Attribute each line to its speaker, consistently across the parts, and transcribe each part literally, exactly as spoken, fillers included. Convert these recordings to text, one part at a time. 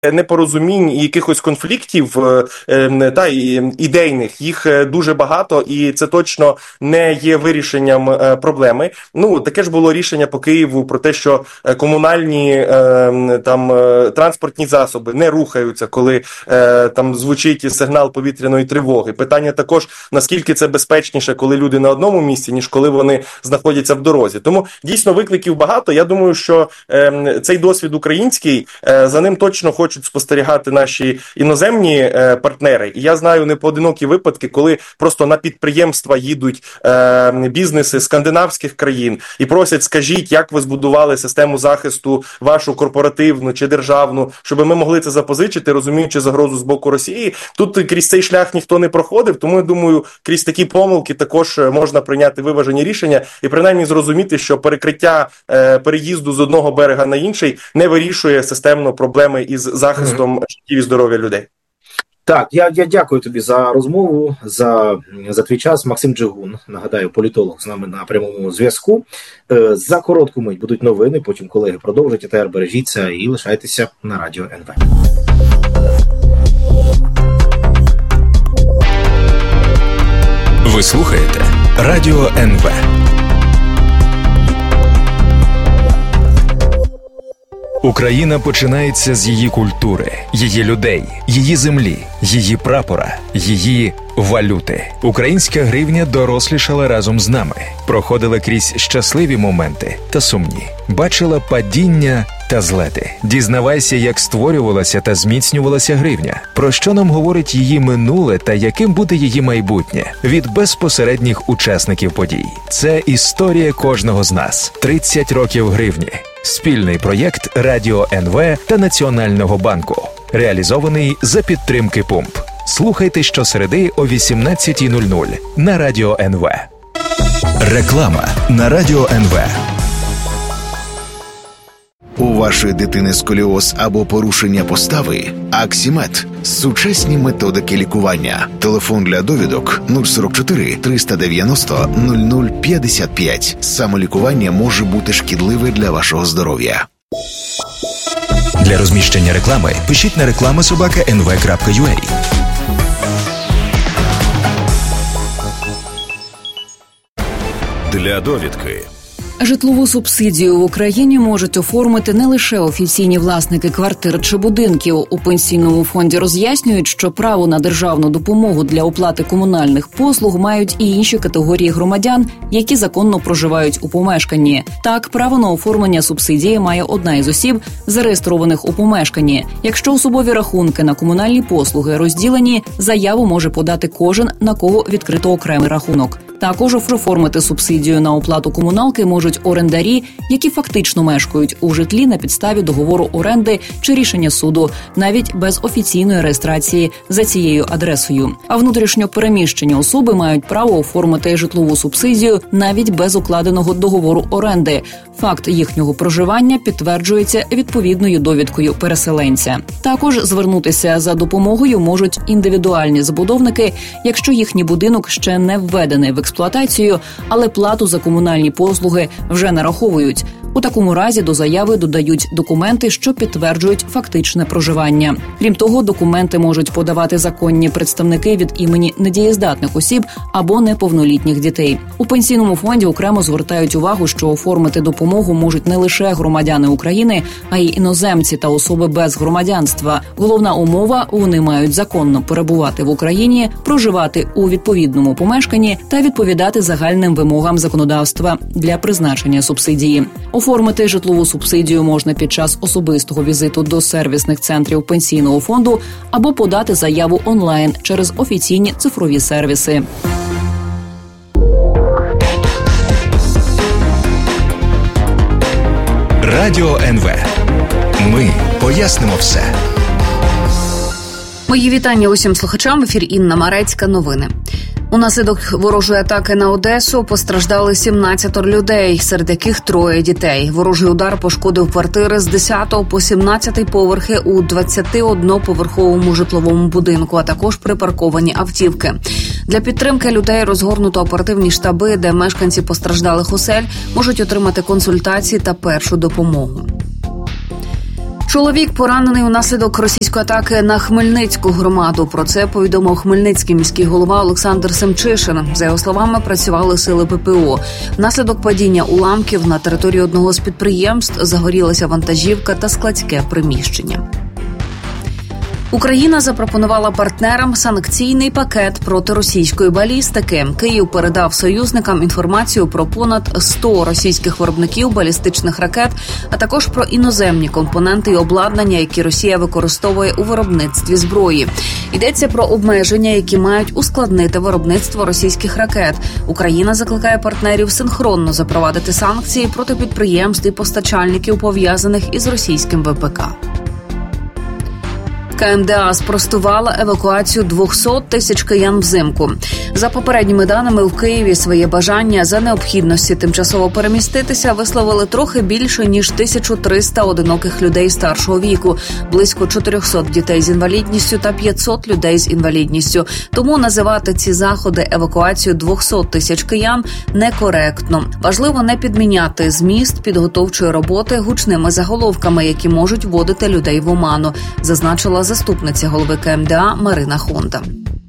Speaker 1: непорозумінь і якихось конфліктів та ідейних, їх дуже багато, і це точно не є вирішенням проблеми. Ну, таке ж було рішення по Києву про те, що комунальні там транспортні засоби не рухаються, коли там звучить сигнал повітряної тривоги. Питання також, наскільки це безпечніше, коли люди на одному місці, ніж коли вони знаходяться в дорозі. Тому дійсно викликів багато. Я думаю, що цей досвід український, за ним точно хочуть спостерігати наші іноземні е, партнери. І я знаю непоодинокі випадки, коли просто на підприємства їдуть е, бізнеси скандинавських країн і просять, скажіть, як ви збудували систему захисту вашу корпоративну чи державну, щоб ми могли це запозичити, розуміючи загрозу з боку Росії. Тут крізь цей шлях ніхто не проходив, тому я думаю, крізь такі помилки також можна прийняти виважені рішення і принаймні зрозуміти, що перекриття е, переїзду з одного берега на інший не вирішує системно проблеми із захистом mm-hmm. життів і здоров'я людей.
Speaker 2: Так, я, я дякую тобі за розмову, за, за твій час. Максим Джигун, нагадаю, політолог з нами на прямому зв'язку. Е, за коротку мить будуть новини, потім колеги продовжать. А тепер бережіться і лишайтеся на Радіо ен ве.
Speaker 3: Ви слухаєте Радіо ен ве. Україна починається з її культури, її людей, її землі, її прапора, її валюти. Українська гривня дорослішала разом з нами, проходила крізь щасливі моменти та сумні, бачила падіння та злети. Дізнавайся, як створювалася та зміцнювалася гривня, про що нам говорить її минуле та яким буде її майбутнє від безпосередніх учасників подій. Це історія кожного з нас. тридцять років гривні. Спільний проєкт Радіо ен ве та Національного банку. Реалізований за підтримки Пумп. Слухайте щосереди о вісімнадцятій нуль нуль на Радіо ен ве. Реклама на Радіо ен ве.
Speaker 4: У вашої дитини сколіоз або порушення постави? Аксімед. Сучасні методики лікування. Телефон для довідок нуль сорок чотири триста дев'яносто нуль нуль п'ятдесят п'ять. Самолікування може бути шкідливе для вашого здоров'я.
Speaker 3: Для розміщення реклами пишіть на реклама собака ен ве крапка ю а.
Speaker 5: Для довідки.
Speaker 6: Житлову субсидію в Україні можуть оформити не лише офіційні власники квартир чи будинків. У Пенсійному фонді роз'яснюють, що право на державну допомогу для оплати комунальних послуг мають і інші категорії громадян, які законно проживають у помешканні. Так, право на оформлення субсидії має одна із осіб, зареєстрованих у помешканні. Якщо особові рахунки на комунальні послуги розділені, заяву може подати кожен, на кого відкрито окремий рахунок. Також оформити субсидію на оплату комуналки можуть орендарі, які фактично мешкають у житлі на підставі договору оренди чи рішення суду, навіть без офіційної реєстрації за цією адресою. А внутрішньо переміщені особи мають право оформити житлову субсидію навіть без укладеного договору оренди. Факт їхнього проживання підтверджується відповідною довідкою переселенця. Також звернутися за допомогою можуть індивідуальні забудовники, якщо їхній будинок ще не введений в експлуатацію, але плату за комунальні послуги вже нараховують. У такому разі до заяви додають документи, що підтверджують фактичне проживання. Крім того, документи можуть подавати законні представники від імені недієздатних осіб або неповнолітніх дітей. У Пенсійному фонді окремо звертають увагу, що оформити допомогу можуть не лише громадяни України, а й іноземці та особи без громадянства. Головна умова – вони мають законно перебувати в Україні, проживати у відповідному помешканні та відповідати загальним вимогам законодавства для призначення субсидії. Оформити житлову субсидію можна під час особистого візиту до сервісних центрів Пенсійного фонду або подати заяву онлайн через офіційні цифрові сервіси.
Speaker 3: Радіо ен ве. Ми пояснимо все.
Speaker 7: Мої вітання усім слухачам. В ефірі Інна Марецька. Новини. Унаслідок ворожої атаки на Одесу постраждали сімнадцять людей, серед яких троє дітей. Ворожий удар пошкодив квартири з десятого по сімнадцятий поверхи у двадцятиодноповерховому житловому будинку, а також припарковані автівки. Для підтримки людей розгорнуто оперативні штаби, де мешканці постраждалих осель можуть отримати консультації та першу допомогу. Чоловік поранений унаслідок російської атаки на Хмельницьку громаду. Про це повідомив хмельницький міський голова Олександр Семчишин. За його словами, працювали сили ППО. Внаслідок падіння уламків на території одного з підприємств загорілася вантажівка та складське приміщення. Україна запропонувала партнерам санкційний пакет проти російської балістики. Київ передав союзникам інформацію про понад сто російських виробників балістичних ракет, а також про іноземні компоненти і обладнання, які Росія використовує у виробництві зброї. Йдеться про обмеження, які мають ускладнити виробництво російських ракет. Україна закликає партнерів синхронно запровадити санкції проти підприємств і постачальників, пов'язаних із російським ВПК. КМДА спростувала евакуацію двісті тисяч киян взимку. За попередніми даними, в Києві своє бажання за необхідності тимчасово переміститися висловили трохи більше, ніж тисяча триста одиноких людей старшого віку, близько чотириста дітей з інвалідністю та п'ятсот людей з інвалідністю. Тому називати ці заходи евакуацією двісті тисяч киян некоректно. Важливо не підміняти зміст підготовчої роботи гучними заголовками, які можуть вводити людей в оману, зазначила заступниця голови КМДА Марина Хонда.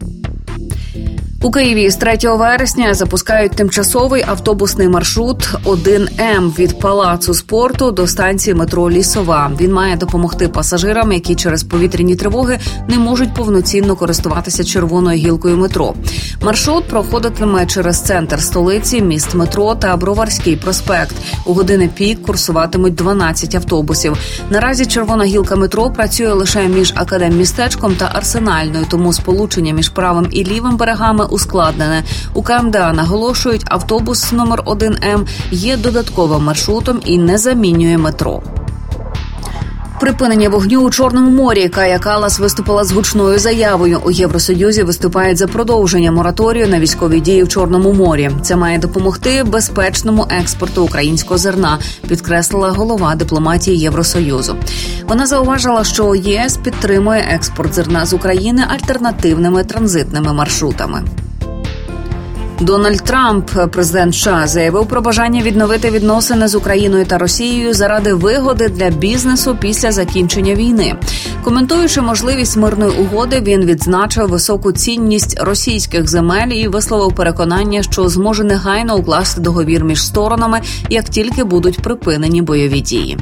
Speaker 7: У Києві з третього вересня запускають тимчасовий автобусний маршрут один ем від Палацу спорту до станції метро Лісова. Він має допомогти пасажирам, які через повітряні тривоги не можуть повноцінно користуватися червоною гілкою метро. Маршрут проходитиме через центр столиці, міст метро та Броварський проспект. У години пік курсуватимуть дванадцять автобусів. Наразі червона гілка метро працює лише між Академмістечком та Арсенальною, тому сполучення між правим і лівим берегами ускладнене. У КМДА наголошують, автобус номер один ем є додатковим маршрутом і не замінює метро. Припинення вогню у Чорному морі. Кая Каллас виступила з гучною заявою. У Євросоюзі виступають за продовження мораторію на військові дії в Чорному морі. Це має допомогти безпечному експорту українського зерна, підкреслила голова дипломатії Євросоюзу. Вона зауважила, що ЄС підтримує експорт зерна з України альтернативними транзитними маршрутами. Дональд Трамп, президент США, заявив про бажання відновити відносини з Україною та Росією заради вигоди для бізнесу після закінчення війни. Коментуючи можливість мирної угоди, він відзначив високу цінність російських земель і висловив переконання, що зможе негайно укласти договір між сторонами, як тільки будуть припинені бойові дії.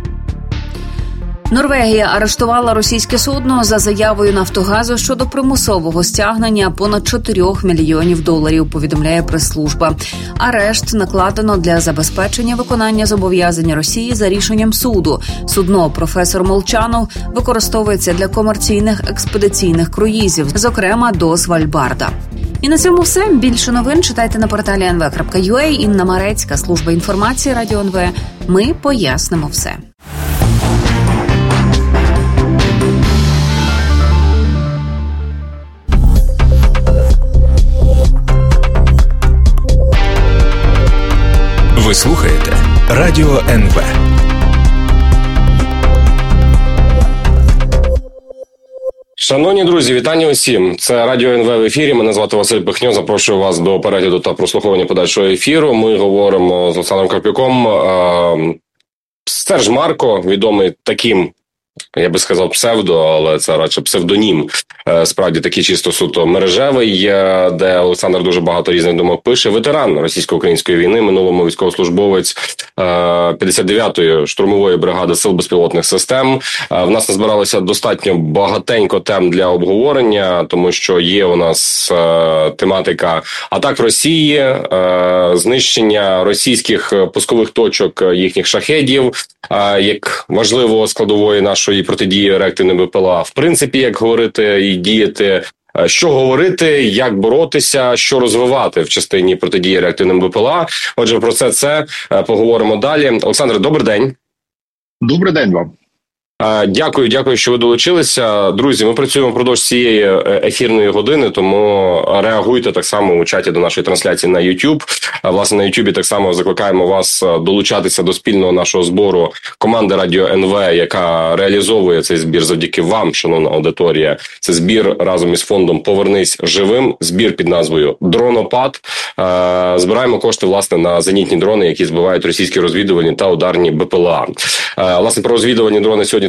Speaker 7: Норвегія арештувала російське судно за заявою Нафтогазу щодо примусового стягнення понад чотирьох мільйонів доларів, повідомляє прес-служба. Арешт накладено для забезпечення виконання зобов'язань Росії за рішенням суду. Судно «Професор Молчанов» використовується для комерційних експедиційних круїзів, зокрема до Свальбарда. І на цьому все. Більше новин читайте на порталі ен ве крапка ю а. Інна Марецька, служба інформації Радіо ен ве. Ми пояснимо все.
Speaker 3: Ви слухаєте Радіо ен ве.
Speaker 5: Шановні друзі, вітання усім. Це Радіо ен ве в ефірі. Мене звати Василь Пихньо. Запрошую вас до перегляду та прослуховування подальшого ефіру. Ми говоримо з Олександром Карпюком. Серж Марко, відомий таким, я би сказав, псевдо, але це радше псевдонім. Справді такий чисто суто мережевий, де Олександр дуже багато різних думок пише. Ветеран російсько-української війни, минулому військовослужбовець п'ятдесят дев'ятої штурмової бригади Сил безпілотних систем. В нас назбиралося достатньо багатенько тем для обговорення, тому що є у нас тематика атак Росії, знищення російських пускових точок їхніх шахедів, як важливого складової нашої протидії реактивним БПЛА. В принципі, як говорити і діяти, що говорити, як боротися, що розвивати в частині протидії реактивним БПЛА. Отже, про це це поговоримо далі. Олександр, добрий день.
Speaker 8: Добрий день вам.
Speaker 5: Дякую, дякую, що ви долучилися. Друзі, ми працюємо впродовж цієї ефірної години, тому реагуйте так само у чаті до нашої трансляції на YouTube. Власне, на YouTube так само закликаємо вас долучатися до спільного нашого збору команди Радіо ен ве, яка реалізовує цей збір завдяки вам, шановна аудиторія. Це збір разом із фондом «Повернись живим», збір під назвою «Дронопад». Збираємо кошти, власне, на зенітні дрони, які збивають російські розвідувальні та ударні БПЛА. Власне, про розвідувальні дрони сьогодні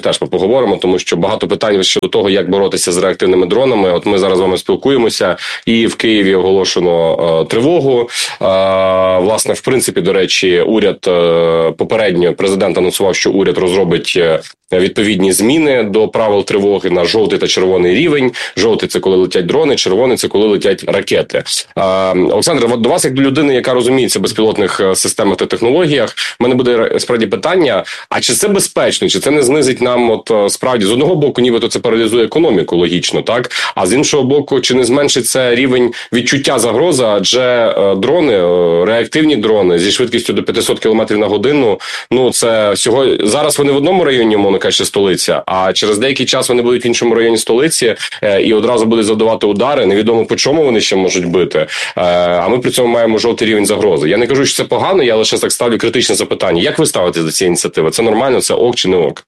Speaker 5: теж поговоримо, тому що багато питань щодо того, як боротися з реактивними дронами. От ми зараз з вами спілкуємося, і в Києві оголошено е, тривогу. Е, власне, в принципі, до речі, уряд е, попередньо, президент анонсував, що уряд розробить відповідні зміни до правил тривоги на жовтий та червоний рівень. Жовтий – це коли летять дрони, червоний – це коли летять ракети. Е, Олександр, от до вас, як до людини, яка розуміється в безпілотних системах та технологіях, в мене буде справді питання, а чи це безпечно, чи це не знизить нам, от справді, з одного боку, нібито це паралізує економіку, логічно, так? А з іншого боку, чи не зменшить це рівень відчуття загрози, адже е, дрони, е, реактивні дрони зі швидкістю до п'ятсот кілометрів на годину, ну це всього, зараз вони в одному районі, мовно кажучи, столиця, а через деякий час вони будуть в іншому районі столиці е, і одразу будуть завдавати удари, невідомо по чому вони ще можуть бити, е, а ми при цьому маємо жовтий рівень загрози. Я не кажу, що це погано, я лише так ставлю критичне запитання. Як ви ставитесь до цієї ініціативи? Це нормально, це ок чи не ок?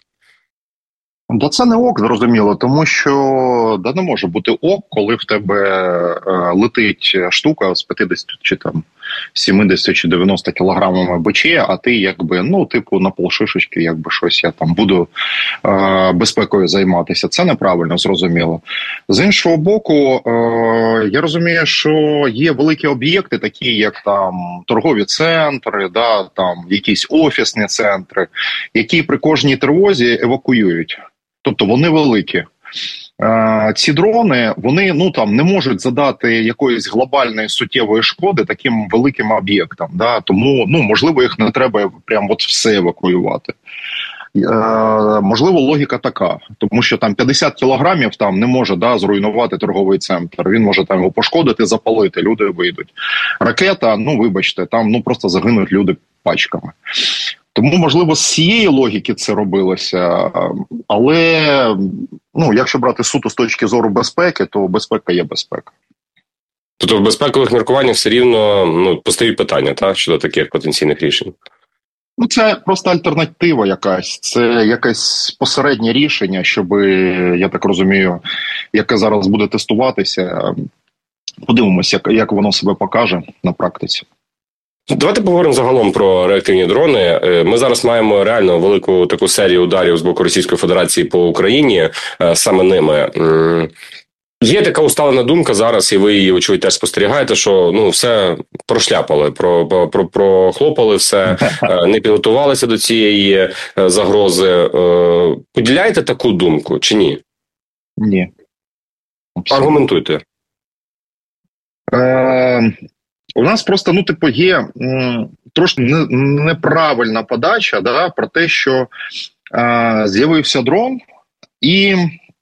Speaker 8: Да це не ок, зрозуміло, тому що да не може бути ок, коли в тебе е, летить штука з п'ятдесят чи там сімдесят чи дев'яносто кілограмами БЧ, а ти якби, ну, типу, на полшишечки, якби щось я там буду е, безпекою займатися. Це неправильно, зрозуміло. З іншого боку, е, я розумію, що є великі об'єкти, такі як там торгові центри, да, там якісь офісні центри, які при кожній тривозі евакуюють. Тобто вони великі. Е, ці дрони, вони, ну, там, не можуть задати якоїсь глобальної суттєвої шкоди таким великим об'єктам. Да? Тому, ну, можливо, їх не треба прям от все евакуювати. Е, можливо, логіка така, тому що там п'ятдесят кілограмів там не може, да, зруйнувати торговий центр. Він може там його пошкодити, запалити, люди вийдуть. Ракета, ну, вибачте, там, ну, просто загинуть люди пачками. Тому, можливо, з цієї логіки це робилося, але, ну, якщо брати суто з точки зору безпеки, то безпека є безпека.
Speaker 5: Тобто в безпекових міркуваннях все рівно, ну, постають питання, так, щодо таких потенційних рішень?
Speaker 8: Ну, це просто альтернатива якась, це якесь посереднє рішення, щоб, я так розумію, яке зараз буде тестуватися. Подивимося, як, як воно себе покаже на практиці.
Speaker 5: Давайте поговоримо загалом про реактивні дрони. Ми зараз маємо реально велику таку серію ударів з боку Російської Федерації по Україні саме ними. Є така усталена думка зараз, і ви її, очевидь, теж спостерігаєте, що, ну, все прошляпали, про, про, прохлопали все, не підготувалися до цієї загрози. Поділяєте таку думку чи ні?
Speaker 8: Ні. Абсолютно.
Speaker 5: Аргументуйте.
Speaker 8: Е- У нас просто, ну, типу, є м, трошки не, неправильна подача, да, про те, що е, з'явився дрон, і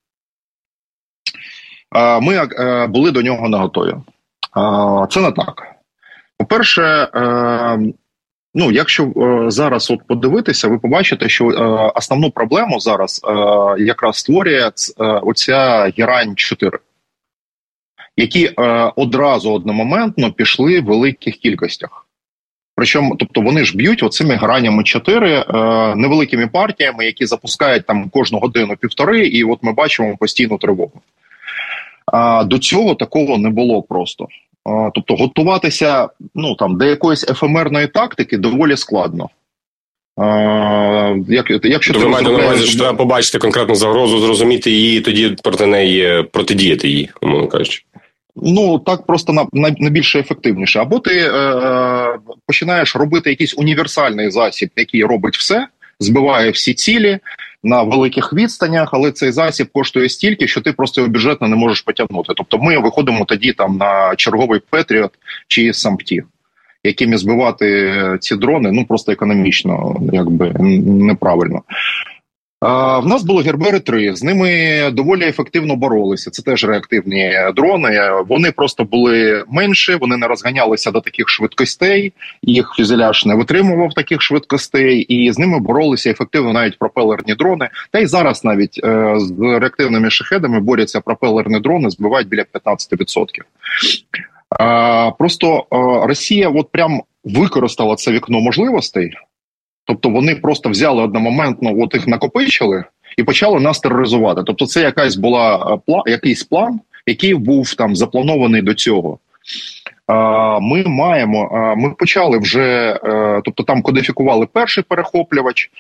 Speaker 8: е, ми е, були до нього наготові. Е, це не так. По-перше, е, ну, якщо е, зараз от подивитися, ви побачите, що е, основну проблему зараз е, якраз створює е, оця Герань чотири. Які е, одразу одномоментно пішли в великих кількостях. Причому, тобто вони ж б'ють оцими гранями чотири е, невеликими партіями, які запускають там кожну годину-півтори, і от ми бачимо постійну тривогу. Е, до цього такого не було просто. Е, тобто готуватися, ну, там, до якоїсь ефемерної тактики доволі складно. Е, як, якщо
Speaker 5: То ви маєте на увазі, що треба побачити конкретну загрозу, зрозуміти її, і тоді проти неї протидіяти її, умовно кажучи.
Speaker 8: Ну, так просто на, на, на більше ефективніше. Або ти е, починаєш робити якийсь універсальний засіб, який робить все, збиває всі цілі на великих відстанях, але цей засіб коштує стільки, що ти просто його бюджетно не можеш потягнути. Тобто ми виходимо тоді там на черговий Петріот чи Сампті, якими збивати ці дрони, ну, просто економічно, якби, неправильно. А, в нас були Гербери три, з ними доволі ефективно боролися. Це теж реактивні дрони. Вони просто були менші, вони не розганялися до таких швидкостей, їх фюзеляж не витримував таких швидкостей, і з ними боролися ефективно навіть пропелерні дрони. Та й зараз навіть е, з реактивними шахедами борються пропелерні дрони, збивають біля п'ятнадцять відсотків. А, просто а, Росія от прям використала це вікно можливостей. Тобто вони просто взяли одномоментно, от їх накопичили і почали нас тероризувати. Тобто це якась була пла, якийсь план, який був там запланований до цього. А, ми маємо, а, ми почали вже, а, тобто там кодифікували перший перехоплювач,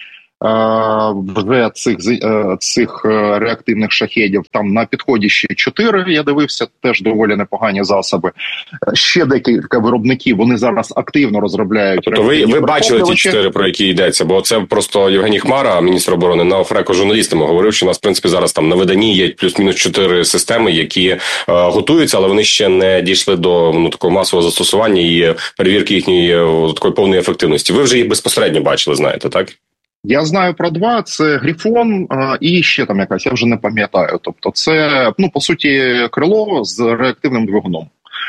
Speaker 8: вже цих, цих реактивних шахедів. Там на підході ще чотири, я дивився, теж доволі непогані засоби. Ще декілька виробників, вони зараз активно розробляють.
Speaker 5: Тобто ви, ви бачили ті чотири, про які йдеться? Бо це просто Євгеній Хмара, міністр оборони, на офреку журналістам говорив, що у нас, в принципі, зараз там на виданні є плюс-мінус чотири системи, які е, готуються, але вони ще не дійшли до ну, такого масового застосування і перевірки їхньої о, такої повної ефективності. Ви вже їх безпосередньо бачили, знаєте, так?
Speaker 8: Я знаю про два, це Грифон а, і ще там якась, я вже не пам'ятаю. Тобто це, ну, по суті, крило з реактивним двигуном.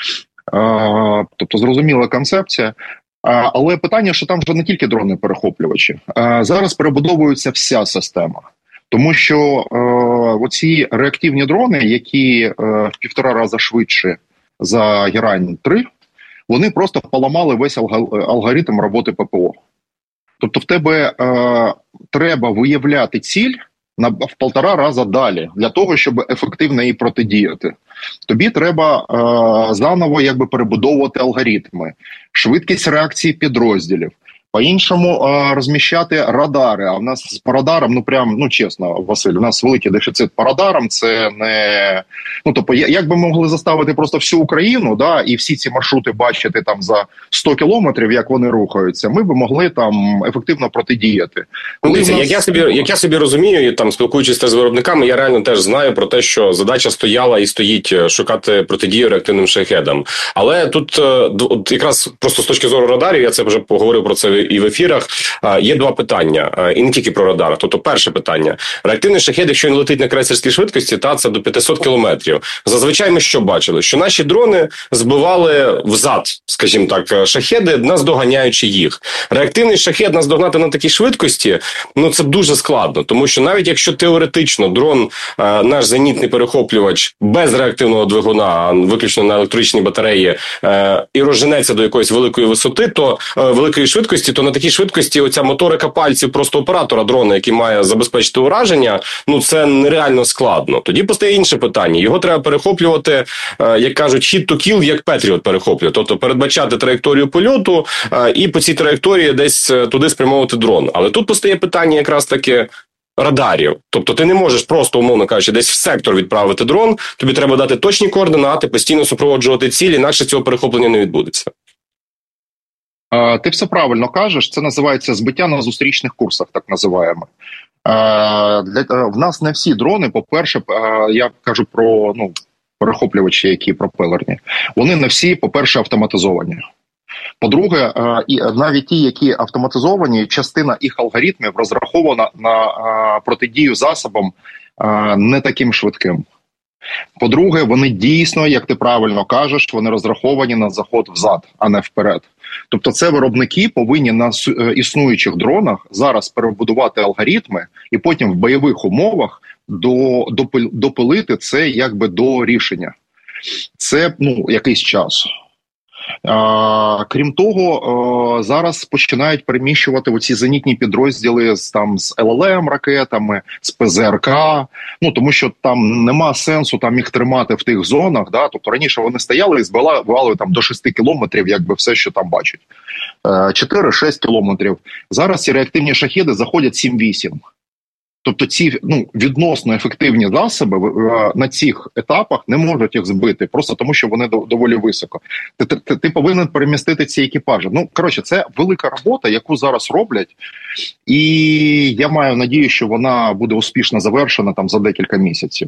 Speaker 8: А, тобто зрозуміла концепція. А, але питання, що там вже не тільки дрони-перехоплювачі. А, зараз перебудовується вся система. Тому що е, оці реактивні дрони, які е, в півтора рази швидше за Герань три, вони просто поламали весь алгоритм роботи ППО. Тобто в тебе е, треба виявляти ціль на в полтора рази далі, для того, щоб ефективно їй протидіяти. Тобі треба е, заново якби перебудовувати алгоритми, швидкість реакції підрозділів, по-іншому е, розміщати радари. А в нас з радаром, ну прям, ну чесно, Василь, у нас великий дефіцит по радарам, це не... Ну, тобто, як би ми могли заставити просто всю Україну, да, і всі ці маршрути бачити там за сто кілометрів, як вони рухаються, ми би могли там ефективно протидіяти.
Speaker 5: Коли нас... як, я собі, як я собі розумію, там, спілкуючись з виробниками, я реально теж знаю про те, що задача стояла і стоїть шукати протидію реактивним шахедам. Але тут от якраз просто з точки зору радарів, я це вже поговорив про це і в ефірах, є два питання, і не тільки про радар. Тобто, перше питання. Реактивний шахед, якщо він летить на крейсерській швидкості, та це до п'ятсот кілометрів. Зазвичай ми що бачили? Що наші дрони збивали взад, скажімо так, шахеди, наздоганяючи їх. Реактивний шахед наздогнати на такій швидкості, ну це дуже складно. Тому що навіть якщо теоретично дрон, наш зенітний перехоплювач, без реактивного двигуна, а виключно на електричній батареї, і розженеться до якоїсь великої висоти, то великої швидкості, то на такій швидкості оця моторика пальців просто оператора дрона, який має забезпечити ураження, ну це нереально складно. Тоді постає інше питання. Його треба перехоплювати, як кажуть, hit to kill, як Patriot перехоплює. Тобто передбачати траєкторію польоту і по цій траєкторії десь туди спрямовувати дрон. Але тут постає питання якраз таки радарів. Тобто ти не можеш просто, умовно кажучи, десь в сектор відправити дрон, тобі треба дати точні координати, постійно супроводжувати цілі, інакше цього перехоплення не відбудеться.
Speaker 8: Ти все правильно кажеш, це називається збиття на зустрічних курсах, так називаємо. Для, в нас не всі дрони, по-перше, я кажу про ну, перехоплювачі, які пропелерні, вони не всі, по-перше, автоматизовані. По-друге, і навіть ті, які автоматизовані, частина їх алгоритмів розрахована на протидію засобам не таким швидким. По-друге, вони дійсно, як ти правильно кажеш, вони розраховані на заход взад, а не вперед. Тобто це виробники повинні на існуючих дронах зараз перебудувати алгоритми і потім в бойових умовах до, допилити це якби до рішення. Це ну, якийсь час. А, крім того, а, зараз починають переміщувати оці зенітні підрозділи з, там, з ел ел ем-ракетами, з пе зе ер ка, ну, тому що там нема сенсу там, їх тримати в тих зонах. Да? Тобто раніше вони стояли і збивали там, до шести кілометрів, якби все, що там бачать. чотири-шість кілометрів. Зараз ці реактивні шахеди заходять сім-вісім. Тобто ці ну, відносно ефективні засоби на цих етапах не можуть їх збити, просто тому що вони доволі високо. Ти, ти, ти повинен перемістити ці екіпажі. Ну, коротше, це велика робота, яку зараз роблять, і я маю надію, що вона буде успішно завершена там за декілька місяців.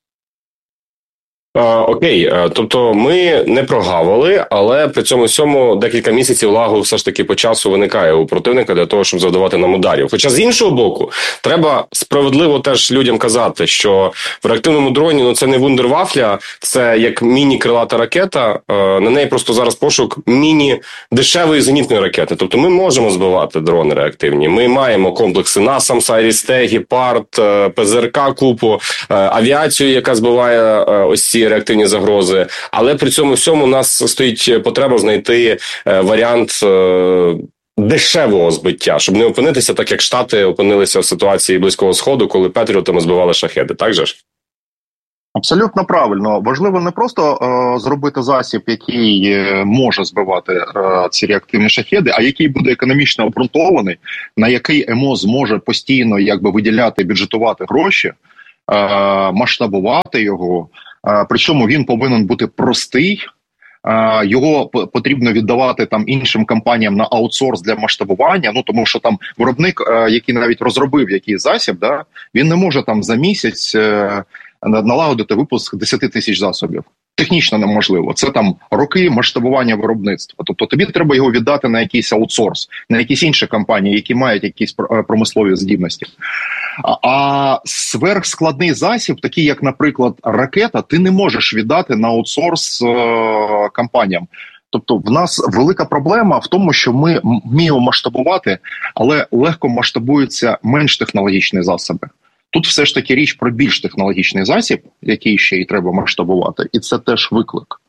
Speaker 5: Окей, тобто ми не прогавили, але при цьому всьому декілька місяців лагу все ж таки по часу виникає у противника для того, щоб завдавати нам ударів. Хоча з іншого боку, треба справедливо теж людям казати, що в реактивному дроні ну, це не вундервафля, це як міні-крилата ракета, на неї просто зараз пошук міні-дешевої зенітної ракети. Тобто ми можемо збивати дрони реактивні, ми маємо комплекси насамс, Айріс-Т, Гепард, пе зе ер ка купу, авіацію, яка збиває ось ці реактивні загрози, але при цьому всьому у нас стоїть потреба знайти варіант дешевого збиття, щоб не опинитися так, як Штати опинилися в ситуації Близького Сходу, коли Петріотами збивали шахеди, так же ж?
Speaker 8: Абсолютно правильно. Важливо не просто е, зробити засіб, який е, може збивати е, ці реактивні шахеди, а який буде економічно обґрунтований, на який МОЗ зможе постійно якби виділяти, бюджетувати гроші, е, масштабувати його. Е, причому він повинен бути простий. Uh, його потрібно віддавати там іншим компаніям на аутсорс для масштабування, ну тому що там виробник, uh, який навіть розробив якийсь засіб, да, він не може там за місяць uh, налагодити випуск десять тисяч засобів. Технічно неможливо. Це там роки масштабування виробництва. Тобто тобі треба його віддати на якийсь аутсорс, на якісь інші компанії, які мають якісь промислові здібності. А, а сверхскладний засіб, такий як, наприклад, ракета, ти не можеш віддати на аутсорс е- компаніям. Тобто в нас велика проблема в тому, що ми вміємо масштабувати, але легко масштабуються менш технологічні засоби. Тут все ж таки річ про більш технологічний засіб, який ще й треба масштабувати, і це теж виклик.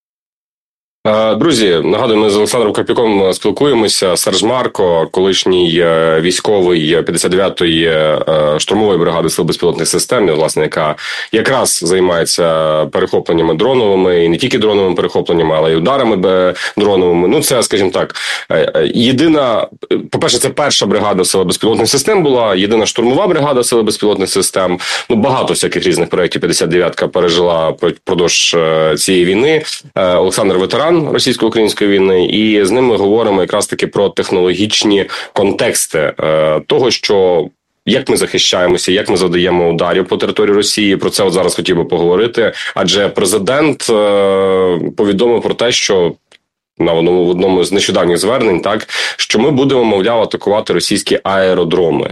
Speaker 5: Друзі, нагадую, ми з Олександром Карпюком спілкуємося. Серж Марко, колишній військовий п'ятдесят дев'ятої штурмової бригади Сил безпілотних систем, власне, яка якраз займається перехопленнями дроновими, і не тільки дроновими перехопленнями, але й ударами дроновими. Ну, це, скажімо так, єдина, по-перше, це перша бригада Сил безпілотних систем була, єдина штурмова бригада Сил безпілотних систем. Ну, багато всяких різних проєктів п'ятдесят дев'ятка пережила впродовж цієї війни. Олександр ветеран російсько-української війни, і з ним ми говоримо якраз таки про технологічні контексти е, того, що як ми захищаємося, як ми задаємо ударів по території Росії. Про це от зараз хотів би поговорити. Адже президент е, повідомив про те, що на одному, в одному з нещодавніх звернень, так, що ми будемо, мовляв, атакувати російські аеродроми.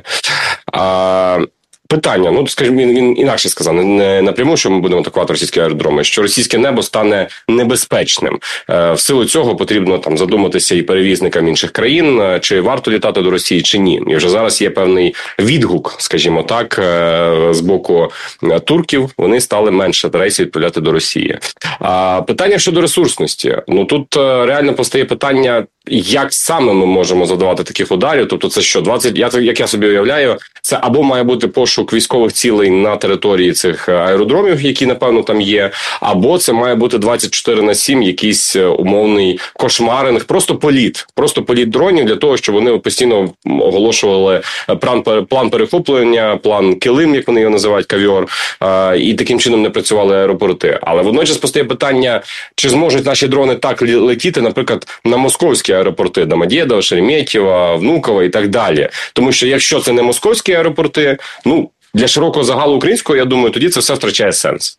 Speaker 5: А питання, ну, скажімо, він, він інакше сказав, не напряму, що ми будемо атакувати російські аеродроми, що російське небо стане небезпечним. Е, в силу цього потрібно там задуматися і перевізникам інших країн, чи варто літати до Росії, чи ні. І вже зараз є певний відгук, скажімо так, е, з боку турків, вони стали менше рейсів відправляти до Росії. А питання щодо ресурсності. Ну, тут е, реально постає питання, як саме ми можемо задавати таких ударів? Тобто це що, двадцять, я, як я собі уявляю, це або має бути пошук військових цілей на території цих аеродромів, які, напевно, там є, або це має бути двадцять чотири на сім якийсь умовний кошмаринг, просто політ, просто політ дронів для того, щоб вони постійно оголошували план, план перехоплення, план килим, як вони його називають, кавьор, і таким чином не працювали аеропорти. Але водночас постає питання, чи зможуть наші дрони так летіти, наприклад, на московські аеропорти Домодєдово, Шереметьєво, Внуково і так далі. Тому що якщо це не московські аеропорти, ну, для широкого загалу українського, я думаю, тоді це все втрачає сенс.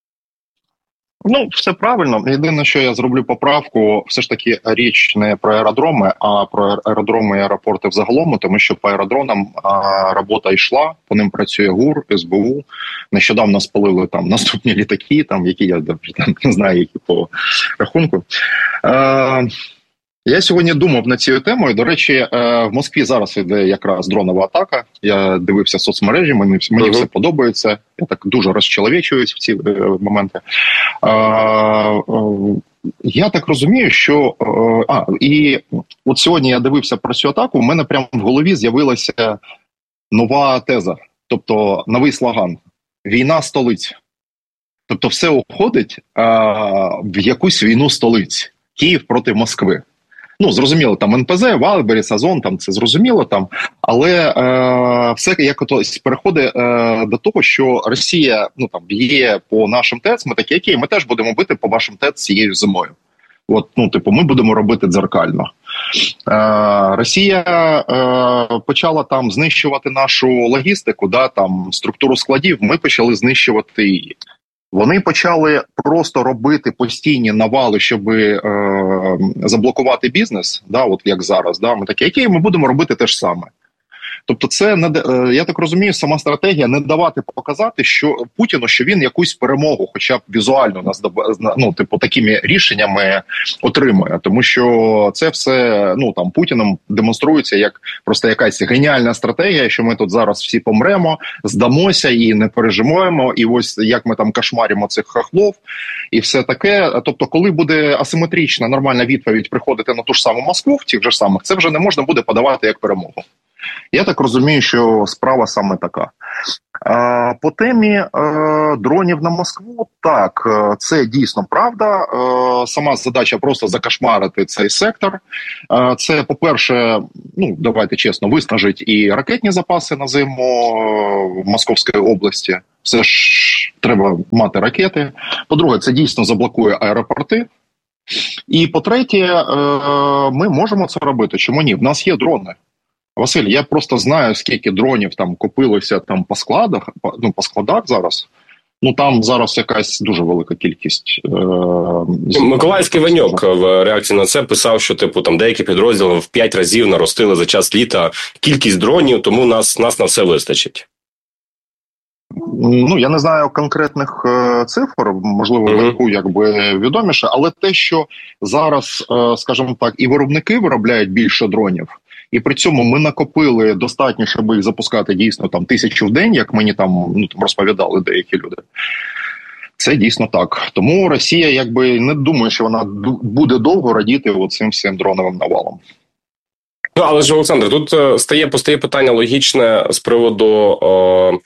Speaker 8: Ну, все правильно. Єдине, що я зроблю поправку, все ж таки річ не про аеродроми, а про аеродроми і аеропорти взагалом, тому що по аеродромам а, робота йшла, по ним працює ГУР, ес бе у. Нещодавно спалили там наступні літаки, там, які я там, не знаю, які по рахунку. А, Я сьогодні думав над цією темою. До речі, в Москві зараз іде якраз дронова атака. Я дивився соцмережі, мені, мені uh-huh. все подобається. Я так дуже розчеловічуюсь в ці моменти. Я так розумію, що... А, і от сьогодні я дивився про цю атаку, в мене прямо в голові з'явилася нова теза, тобто новий слоган «Війна столиць». Тобто все уходить в якусь війну столиць. Київ проти Москви. Ну, зрозуміло, там ен пе зе, Валбері, Сазон, там це зрозуміло, там, але е, все якось переходить е, до того, що Росія, ну, там, б'є по нашим ТЕЦ, ми такі, окей, ми теж будемо бити по вашим ТЕЦ цією зимою. От, ну, типу, ми будемо робити дзеркально. Е, Росія е, почала там знищувати нашу логістику, да, там, структуру складів, ми почали знищувати її. Вони почали просто робити постійні навали, щоб е, заблокувати бізнес, да, от як зараз. Да, ми такі, окей, ми будемо робити те ж саме. Тобто це, не, е, я так розумію, сама стратегія не давати показати що Путіну, що він якусь перемогу, хоча б візуально, нас, ну, типу, такими рішеннями отримує. Тому що це все, ну, там, Путіном демонструється як просто якась геніальна стратегія, що ми тут зараз всі помремо, здамося і не переживемо, і ось як ми там кошмаримо цих хахлов, і все таке. Тобто, коли буде асиметрична, нормальна відповідь приходити на ту ж саму Москву, в тих же самих, це вже не можна буде подавати як перемогу. Я так розумію, що справа саме така. По темі дронів на Москву, так, це дійсно правда. Сама задача просто закошмарити цей сектор. Це, по-перше, ну, давайте чесно, виснажить і ракетні запаси на зиму в Московській області. Все ж треба мати ракети. По-друге, це дійсно заблокує аеропорти. І, по-третє, ми можемо це робити. Чому ні? В нас є дрони. Василь, я просто знаю, скільки дронів там купилося там по складах, ну, по складах зараз. Ну, там зараз якась дуже велика кількість. Е-
Speaker 5: Миколаївський Ваньок в реакції на це писав, що типу там деякі підрозділи в п'ять разів наростили за час літа кількість дронів, тому нас, нас на все вистачить.
Speaker 8: Ну, я не знаю конкретних е- цифр, можливо, Ваньку mm-hmm. якби відоміше, але те, що зараз, е- скажімо так, і виробники виробляють більше дронів, і при цьому ми накопили достатньо, щоб їх запускати дійсно там тисячу в день, як мені там, ну, там розповідали деякі люди. Це дійсно так. Тому Росія якби не думає, що вона буде довго радіти оцим всім дроновим навалом.
Speaker 5: Ну, але ж, Олександр, тут стає, постає питання логічне з приводу о,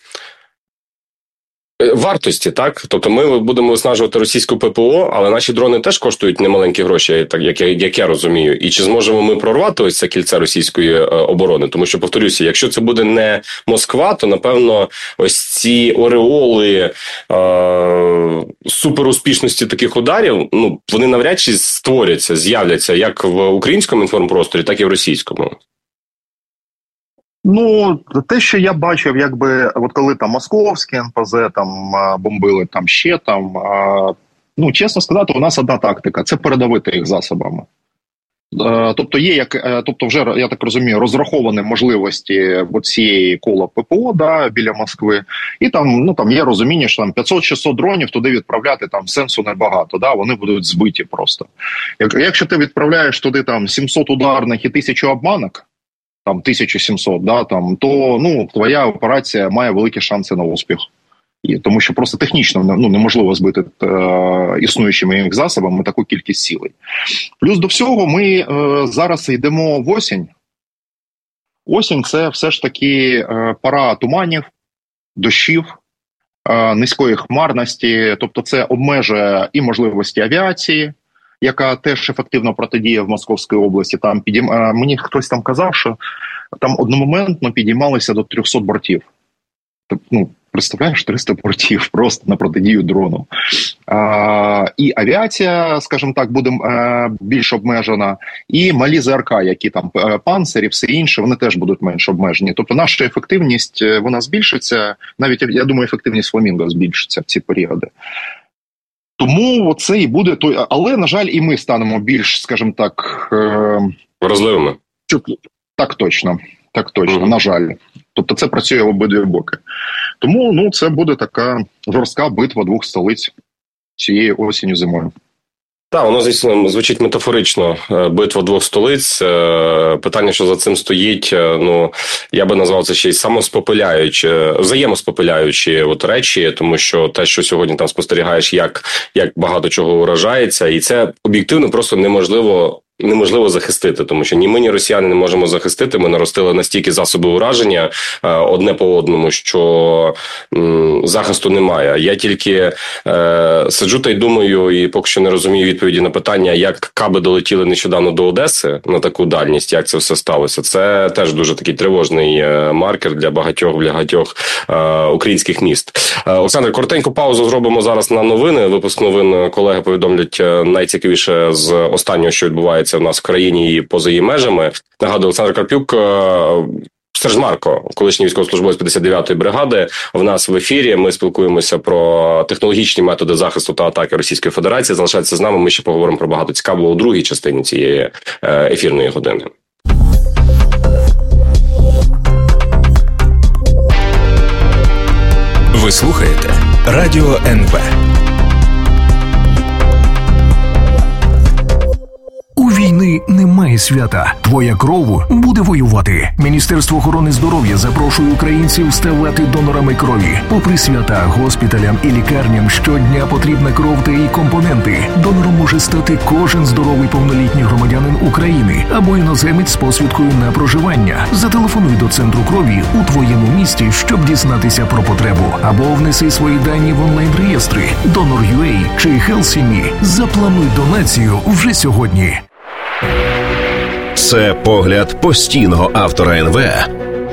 Speaker 5: вартості, так? Тобто ми будемо виснажувати російську ППО, але наші дрони теж коштують немаленькі гроші, так як я, як я розумію. І чи зможемо ми прорвати ось це кільце російської е, оборони? Тому що, повторюся, якщо це буде не Москва, то, напевно, ось ці ореоли е, суперуспішності таких ударів, ну, вони навряд чи створяться, з'являться як в українському інформпросторі, так і в російському.
Speaker 8: Ну, те, що я бачив, якби, от коли там московські ен пе зет там бомбили, там ще там, ну, чесно сказати, у нас одна тактика – це передавити їх засобами. Тобто є, як, тобто вже, я так розумію, розраховані можливості цієї кола ППО, да, біля Москви, і там, ну, там є розуміння, що там п'ятсот-шістсот дронів туди відправляти там сенсу небагато, да, вони будуть збиті просто. Як, якщо ти відправляєш туди там сімсот ударних і тисячу обманок, там тисяча сімсот, да, там, то, ну, твоя операція має великі шанси на успіх. І, тому що просто технічно, ну, неможливо збити е, існуючими їх засобами таку кількість цілей. Плюс до всього ми е, зараз йдемо в осінь. Осінь – це все ж таки е, пора туманів, дощів, е, низької хмарності, тобто це обмежує і можливості авіації, яка теж ефективно протидіє в Московській області. Там підійм... Мені хтось там казав, що там одномоментно підіймалися до трьохсот бортів. Тобто, ну, представляєш, триста бортів просто на протидію дрону. А, і авіація, скажімо так, буде а, більш обмежена, і малі ЗРК, які там панцирі, все інше, вони теж будуть менш обмежені. Тобто наша ефективність, вона збільшиться, навіть, я думаю, ефективність фламінго збільшиться в ці періоди. Тому це і буде той, але, на жаль, і ми станемо більш, скажімо так,
Speaker 5: вразливими.
Speaker 8: Так точно, так точно, mm-hmm. на жаль. Тобто це працює в обидві боки. Тому, ну, це буде така жорстка битва двох столиць цієї осінню зимою.
Speaker 5: Так, воно, звісно, звучить метафорично. Битва двох столиць. Питання, що за цим стоїть, ну, я би назвав це ще й самоспопиляючі, взаємоспопиляючі от речі, тому що те, що сьогодні там спостерігаєш, як, як багато чого уражається, і це об'єктивно просто неможливо неможливо захистити, тому що ні ми, ні росіяни не можемо захистити. Ми наростили настільки засоби ураження е, одне по одному, що м, захисту немає. Я тільки е, сиджу та й думаю, і поки що не розумію відповіді на питання, як каби долетіли нещодавно до Одеси на таку дальність, як це все сталося. Це теж дуже такий тривожний е, маркер для багатьох, для багатьох е, українських міст. Е, Олександр, коротеньку паузу зробимо зараз на новини. Випуск новин колеги повідомлять найцікавіше з останнього, що відбувається в нас в країні і поза її межами. Нагадую, Олександр Карпюк, Серж Марко, колишній військовослужбовець п'ятдесят дев'ятої бригади, в нас в ефірі. Ми спілкуємося про технологічні методи захисту та атаки Російської Федерації. Залишайтеся з нами, ми ще поговоримо про багато цікавого у другій частині цієї ефірної години.
Speaker 3: Ви слухаєте Радіо ен ве. У війни немає
Speaker 9: немає свята. Твоя кров буде воювати. Міністерство охорони здоров'я запрошує українців ставати донорами крові. Попри свята, госпіталям і лікарням щодня потрібна кров та її компоненти. Донором може стати кожен здоровий повнолітній громадянин України або іноземець з посвідкою на проживання. Зателефонуй до центру крові у твоєму місті, щоб дізнатися про потребу. Або внеси свої дані в онлайн-реєстри Donor.ua чи HealthSimi. Заплануй донацію вже сьогодні.
Speaker 10: Це погляд постійного автора ен ве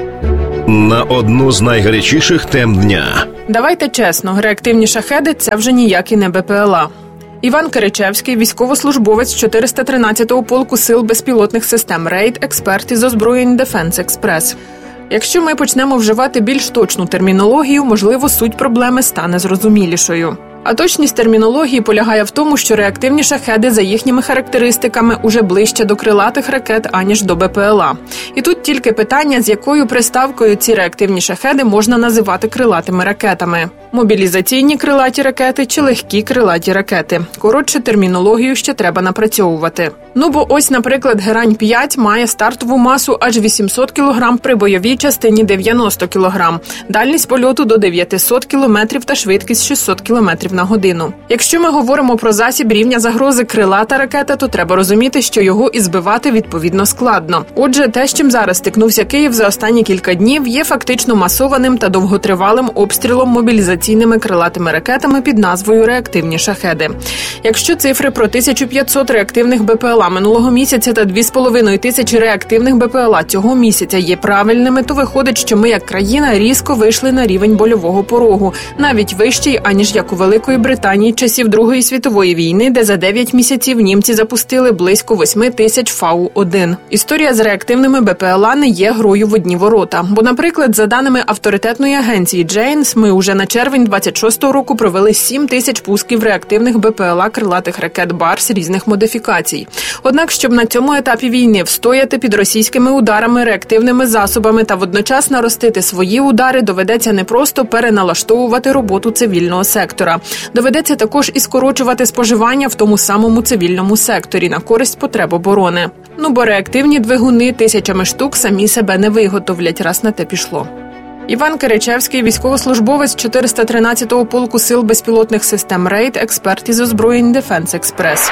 Speaker 10: на одну з найгарячіших тем дня.
Speaker 11: Давайте чесно, реактивні шахеди – це вже ніякі не Бе Пе Ел А. Іван Киричевський, військовослужбовець чотириста тринадцятого полку сил безпілотних систем «Рейд», експерт із озброєнь «Дефенс Експрес». Якщо ми почнемо вживати більш точну термінологію, можливо, суть проблеми стане зрозумілішою. А точність термінології полягає в тому, що реактивні шахеди за їхніми характеристиками уже ближче до крилатих ракет, аніж до Бе Пе Ел А. І тут тільки питання, з якою приставкою ці реактивні шахеди можна називати крилатими ракетами. Мобілізаційні крилаті ракети чи легкі крилаті ракети. Коротше, термінологію ще треба напрацьовувати. Ну бо ось, наприклад, Герань п'ять має стартову масу аж вісімсот кілограм при бойовій частині дев'яносто кілограм, дальність польоту до дев'ятсот кілометрів та швидкість шістсот кілометрів на годину. Якщо ми говоримо про засіб рівня загрози крилата ракета, то треба розуміти, що його і збивати відповідно складно. Отже, те, з чим зараз стикнувся Київ за останні кілька днів, є фактично масованим та довготривалим обстрілом мобілізаційними крилатими ракетами під назвою «реактивні шахеди». Якщо цифри про тисячу п'ятсот реактивних Бе Пе Ел А минулого місяця та дві з половиною тисячі реактивних Бе Пе Ел А цього місяця є правильними, то виходить, що ми як країна різко вийшли на рівень больового порогу, навіть вищий, аніж як у Великої Британії часів Другої світової війни, де за дев'ять місяців німці запустили близько восьми тисяч Фау один. Історія з реактивними Бе Пе Ел А не є грою в одні ворота. Бо, наприклад, за даними авторитетної агенції Джейнс, ми уже на червень двадцять шостого року провели сім тисяч пусків реактивних Бе Пе Ел А крилатих ракет «Барс» різних модифікацій. Однак, щоб на цьому етапі війни встояти під російськими ударами, реактивними засобами та водночас наростити свої удари, доведеться не просто переналаштовувати роботу цивільного сектора. Доведеться також і скорочувати споживання в тому самому цивільному секторі на користь потреб оборони. Ну бо реактивні двигуни тисячами штук самі себе не виготовлять, раз на те пішло. Іван Киричевський, військовослужбовець чотириста тринадцятого полку сил безпілотних систем «Рейд», експерт із озброєнь «Дефенс Експрес».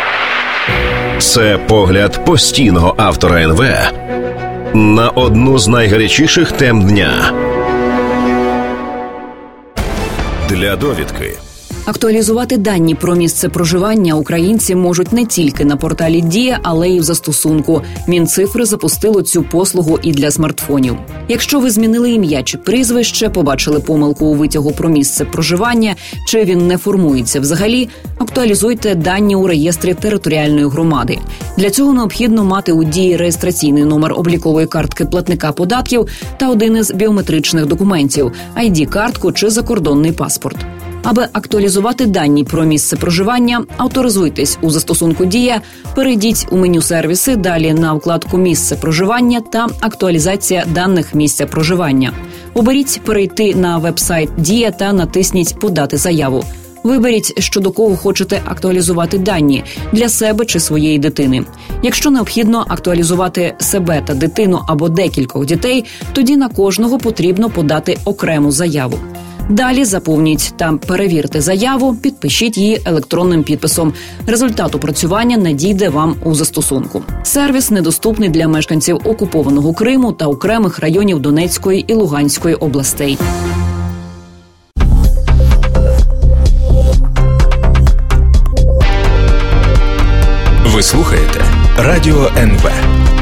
Speaker 10: Це погляд постійного автора ен ве на одну з найгарячіших тем дня. Для довідки.
Speaker 6: Актуалізувати дані про місце проживання українці можуть не тільки на порталі «Дія», але й в застосунку. Мінцифри запустило цю послугу і для смартфонів. Якщо ви змінили ім'я чи прізвище, побачили помилку у витягу про місце проживання, чи він не формується взагалі, актуалізуйте дані у реєстрі територіальної громади. Для цього необхідно мати у «Дії» реєстраційний номер облікової картки платника податків та один із біометричних документів – ай ді-картку чи закордонний паспорт. Аби актуалізувати дані про місце проживання, авторизуйтесь у застосунку «Дія», перейдіть у меню «Сервіси», далі на вкладку «Місце проживання» та «Актуалізація даних місця проживання». Оберіть «Перейти на веб-сайт «Дія» та натисніть «Подати заяву». Виберіть, щодо кого хочете актуалізувати дані – для себе чи своєї дитини. Якщо необхідно актуалізувати себе та дитину або декількох дітей, тоді на кожного потрібно подати окрему заяву. Далі заповніть та перевірте заяву, підпишіть її електронним підписом. Результат опрацювання надійде вам у застосунку. Сервіс недоступний для мешканців окупованого Криму та окремих районів Донецької і Луганської областей.
Speaker 3: Ви слухаєте Радіо ен ве.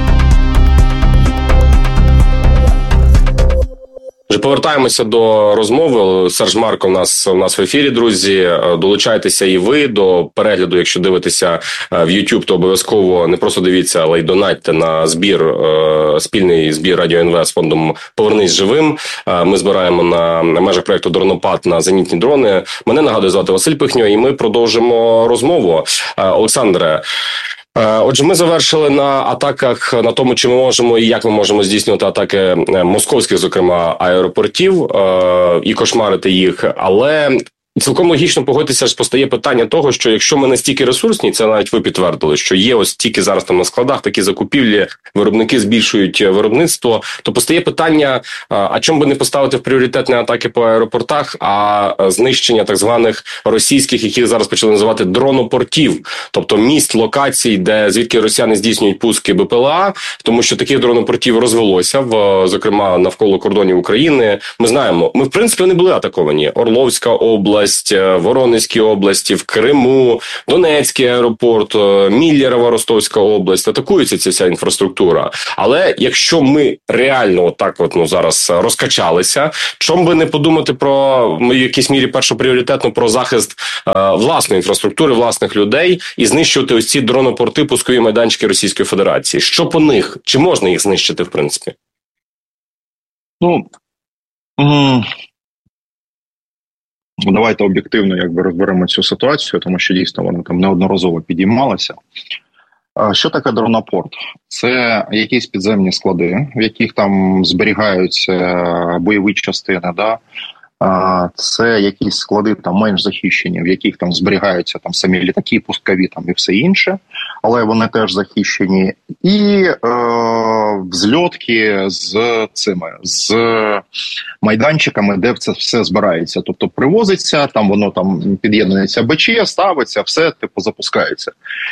Speaker 5: Повертаємося до розмови. Серж Марко у нас, у нас в ефірі, друзі. Долучайтеся і ви до перегляду. Якщо дивитеся в YouTube, то обов'язково не просто дивіться, але й донатьте на збір, спільний збір Радіо ен ве з фондом «Повернись живим». Ми збираємо на межах проєкту «Дронопад» на зенітні дрони. Мене, нагадую, звати Василь Пихньо, і ми продовжимо розмову. Олександре, отже, ми завершили на атаках, на тому, чи ми можемо і як ми можемо здійснювати атаки московських, зокрема, аеропортів і кошмарити їх. Але Цілком логічно погодитися, що постає питання того, що якщо ми настільки ресурсні, це навіть ви підтвердили, що є ось тільки зараз там на складах такі закупівлі, виробники збільшують виробництво, то постає питання, а чому би не поставити в пріоритет не атаки по аеропортах, а знищення так званих російських, які зараз почали називати дронопортів, тобто міст, локацій, де звідки росіяни здійснюють пуски БПЛА, тому що таких дронопортів розвелося, в, зокрема, навколо кордонів України. Ми знаємо, ми в принципі не були атаковані. Орловська область, Воронезькій області, в Криму, Донецький аеропорт, Міллєрова, Ростовська область, атакується ця вся інфраструктура. Але якщо ми реально отак от, ну, зараз розкачалися, чому би не подумати про, в якійсь мірі, першопріоритетно про захист е, власної інфраструктури, власних людей і знищувати ось ці дронопорти, пускові майданчики Російської Федерації? Що по них? Чи можна їх знищити, в принципі?
Speaker 8: Ну, м- давайте об'єктивно якби розберемо цю ситуацію, тому що дійсно вона там неодноразово підіймалася. Що таке дронопорт? Це якісь підземні склади, в яких там зберігаються бойові частини, да? Це якісь склади там менш захищені, в яких там зберігаються там самі літаки, пускові там і все інше, але вони теж захищені. І е, взльотки з цими, з майданчиками, де це все збирається. Тобто привозиться, там воно там під'єднується БЧ, ставиться, все типу запускається.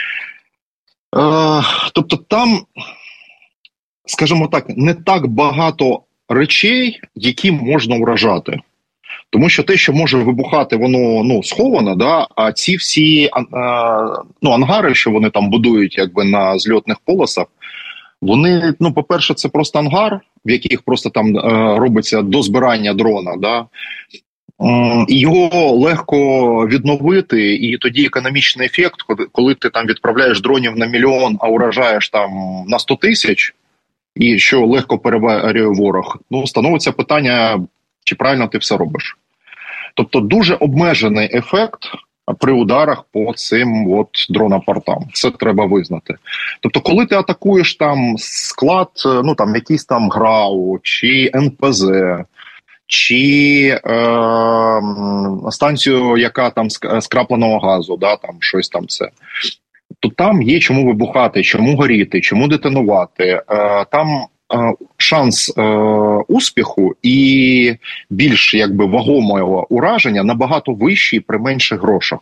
Speaker 8: Е, тобто там, скажімо так, не так багато речей, які можна вражати. Тому що те, що може вибухати, воно ну сховано, да. А ці всі а, ну ангари, що вони там будують, якби на зльотних полосах, вони, ну, по-перше, це просто ангар, в яких просто там е, робиться дозбирання дрона, да. Е, і його легко відновити, і тоді економічний ефект, коли, коли ти там відправляєш дронів на мільйон, а уражаєш там на сто тисяч, і що легко переварює ворог, ну, становиться питання, чи правильно ти все робиш. Тобто дуже обмежений ефект при ударах по цим от дронопортам. Це треба визнати. Тобто, коли ти атакуєш там склад, ну там якийсь там ГРАУ, чи ен пе зет, чи е, станцію, яка там скрапленого газу, да, там щось там це, то там є чому вибухати, чому горіти, чому детонувати. Е, там шанс е, успіху і більш якби вагомого ураження набагато вищий при менших грошах.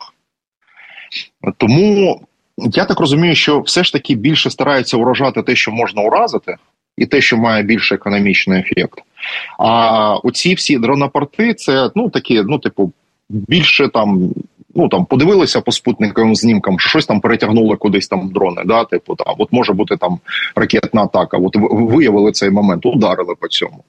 Speaker 8: Тому я так розумію, що все ж таки більше стараються уражати те, що можна уразити, і те, що має більше економічний ефект. А оці всі дронопорти, це, ну, такі, ну, типу, більше там, ну, там, подивилися по спутниковим знімкам, що щось там перетягнули кудись там дрони, да, типу, там, от може бути там ракетна атака, от виявили цей момент, ударили по цьому.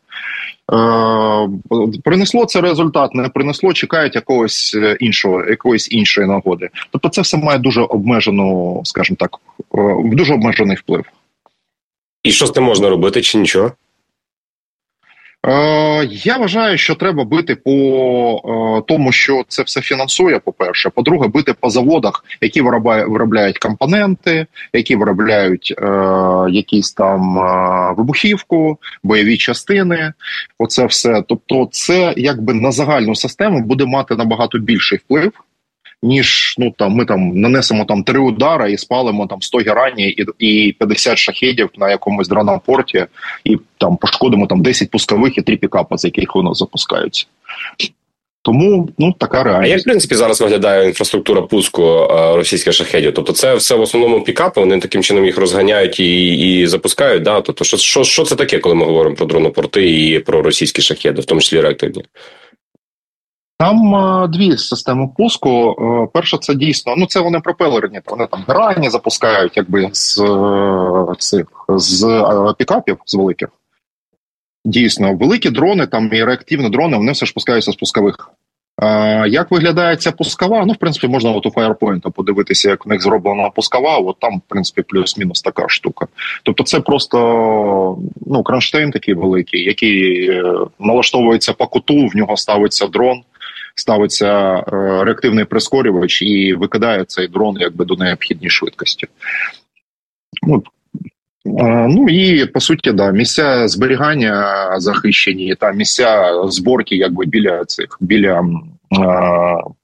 Speaker 8: Е, принесло це результат, не принесло, чекають якогось іншого, якоїсь іншої нагоди. Тобто це все має дуже обмежену, скажімо так, дуже обмежений вплив.
Speaker 5: І що з тим можна робити, чи нічого?
Speaker 8: Е, я вважаю, що треба бити по е, тому, що це все фінансує, по-перше. По-друге, бити по заводах, які виробляють, виробляють компоненти, які виробляють е, якісь там е, вибухівку, бойові частини. Оце все. Тобто це якби на загальну систему буде мати набагато більший вплив, ніж, ну, там, ми там нанесемо там три удари і спалимо там сто гераній і, і п'ятдесят шахедів на якомусь дронопорті, і там пошкодимо там десять пускових і три пікапа, з яких воно запускаються. Тому, ну, така реальність.
Speaker 5: А як, в принципі, зараз виглядає інфраструктура пуску е, російських шахедів? Тобто це все в основному пікапи, вони таким чином їх розганяють і, і запускають, да? Тобто що, що, що це таке, коли ми говоримо про дронопорти і про російські шахеди, в тому числі реактивні?
Speaker 8: Там е, дві системи пуску. Е, перша, це дійсно, ну, це вони пропелерні, вони там грані запускають, якби, з е, цих, з е, пікапів, з великих. Дійсно, великі дрони, там і реактивні дрони, вони все ж пускаються з пускових. Е, як виглядає ця пускова? Ну, в принципі, можна от у Firepoint подивитися, як в них зроблена пускова, от там, в принципі, плюс-мінус така штука. Тобто це просто, ну, кронштейн такий великий, який е, налаштовується по куту, в нього ставиться дрон, ставиться е, реактивний прискорювач і викидає цей дрон якби до необхідній швидкості. Ну, е, ну і, по суті, да, місця зберігання захищені, та місця зборки якби біля цих, біля е,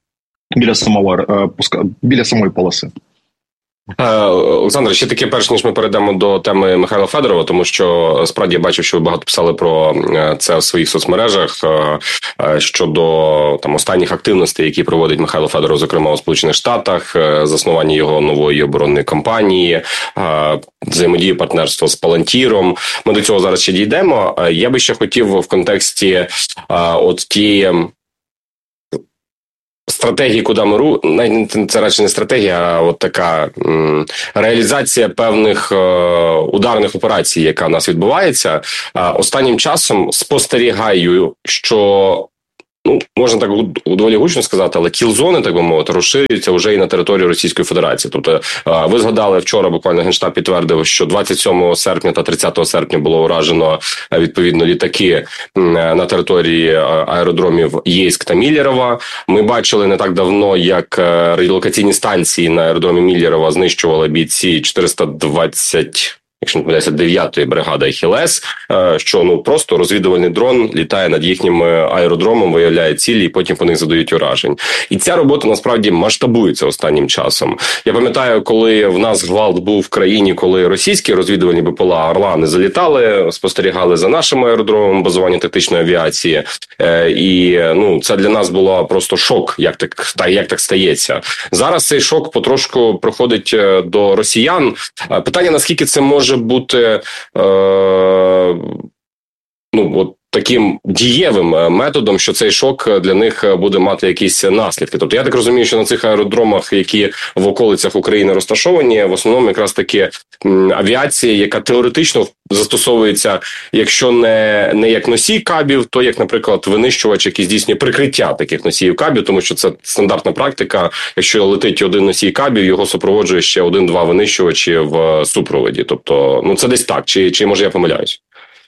Speaker 8: біля самого біля самої полоси.
Speaker 5: Олександр, ще таке, перш ніж ми перейдемо до теми Михайла Федорова, тому що справді я бачив, що ви багато писали про це в своїх соцмережах щодо там останніх активностей, які проводить Михайло Федоров, зокрема у Сполучених Штатах, заснування його нової оборонної кампанії, взаємодії, партнерство з Палантіром. Ми до цього зараз ще дійдемо. Я би ще хотів в контексті от тієї стратегії, куди ми ру... це радше не стратегія, а от така м, реалізація певних е, ударних операцій, яка в нас відбувається. Е, останнім часом спостерігаю, що, ну, можна так доволі гучно сказати, але кіл-зони, так би мовити, розширюються вже і на території Російської Федерації. Тобто, ви згадали вчора, буквально Генштаб підтвердив, що двадцять сьомого серпня та тридцятого серпня було уражено, відповідно, літаки на території аеродромів Єйськ та Міллєрова. Ми бачили не так давно, як радіолокаційні станції на аеродромі Міллєрова знищували бійці чотириста двадцять... якщо не помиляюся, дев'ятої бригади Ахілес, що ну просто розвідувальний дрон літає над їхнім аеродромом, виявляє цілі і потім по них задають уражень. І ця робота насправді масштабується останнім часом. Я пам'ятаю, коли в нас гвалт був в країні, коли російські розвідувальні БПЛА «Орлани» залітали, спостерігали за нашим аеродромом базування тактичної авіації. І ну це для нас було просто шок, як так, як так стається. Зараз цей шок потрошку проходить до росіян. Питання, наскільки це може може бути е, ну, от таким дієвим методом, що цей шок для них буде мати якісь наслідки. Тобто я так розумію, що на цих аеродромах, які в околицях України розташовані, в основному якраз таки авіація, яка теоретично застосовується, якщо не, не як носій кабів, то як, наприклад, винищувач, який здійснює прикриття таких носіїв кабів, тому що це стандартна практика. Якщо летить один носій кабів, його супроводжує ще один-два винищувачі в супроводі. Тобто, ну це десь так. Чи, чи може я помиляюсь?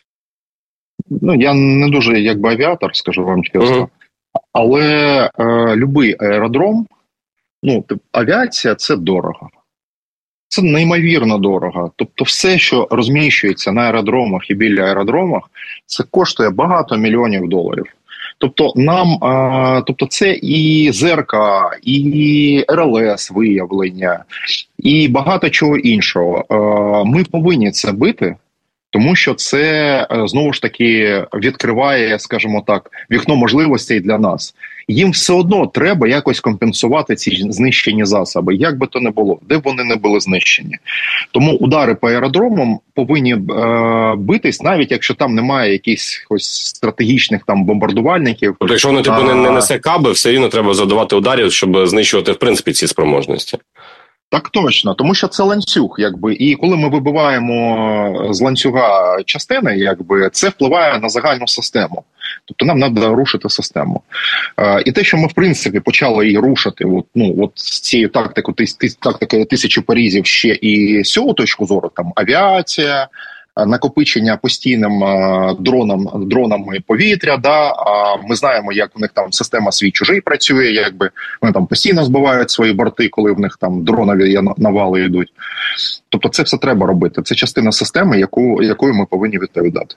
Speaker 8: Ну, я не дуже, якби, авіатор, скажу вам чесно. Uh-huh. Але е, любий аеродром, ну, авіація – це дорого. Це неймовірно дорого. Тобто все, що розміщується на аеродромах і біля аеродромах, це коштує багато мільйонів доларів. Тобто нам, е, тобто це і ЗРК, і РЛС виявлення, і багато чого іншого. Е, ми повинні це бити, тому що це, знову ж таки, відкриває, скажімо так, вікно можливостей для нас. Їм все одно треба якось компенсувати ці знищені засоби, як би то не було, де б вони не були знищені. Тому удари по аеродромам повинні е, битись, навіть якщо там немає якихось стратегічних там бомбардувальників.
Speaker 5: Тобто, якщо вони типу, а... не, не несе каби, все рівно треба завдавати ударів, щоб знищувати, в принципі, ці спроможності.
Speaker 8: Так точно, тому що це ланцюг, якби, і коли ми вибиваємо з ланцюга частини, якби, це впливає на загальну систему. Тобто нам треба рушити систему. Е, і те, що ми, в принципі, почали її рушити, от, ну, от з цією тактикою, тактикою тисячі порізів ще і з цього точку зору, там, авіація, накопичення постійним дроном, дронами повітря, да, а ми знаємо, як у них там система свій-чужий працює, якби вони там постійно збивають свої борти, коли в них там дронові навали йдуть. Тобто це все треба робити. Це частина системи, яку, якою ми повинні відповідати.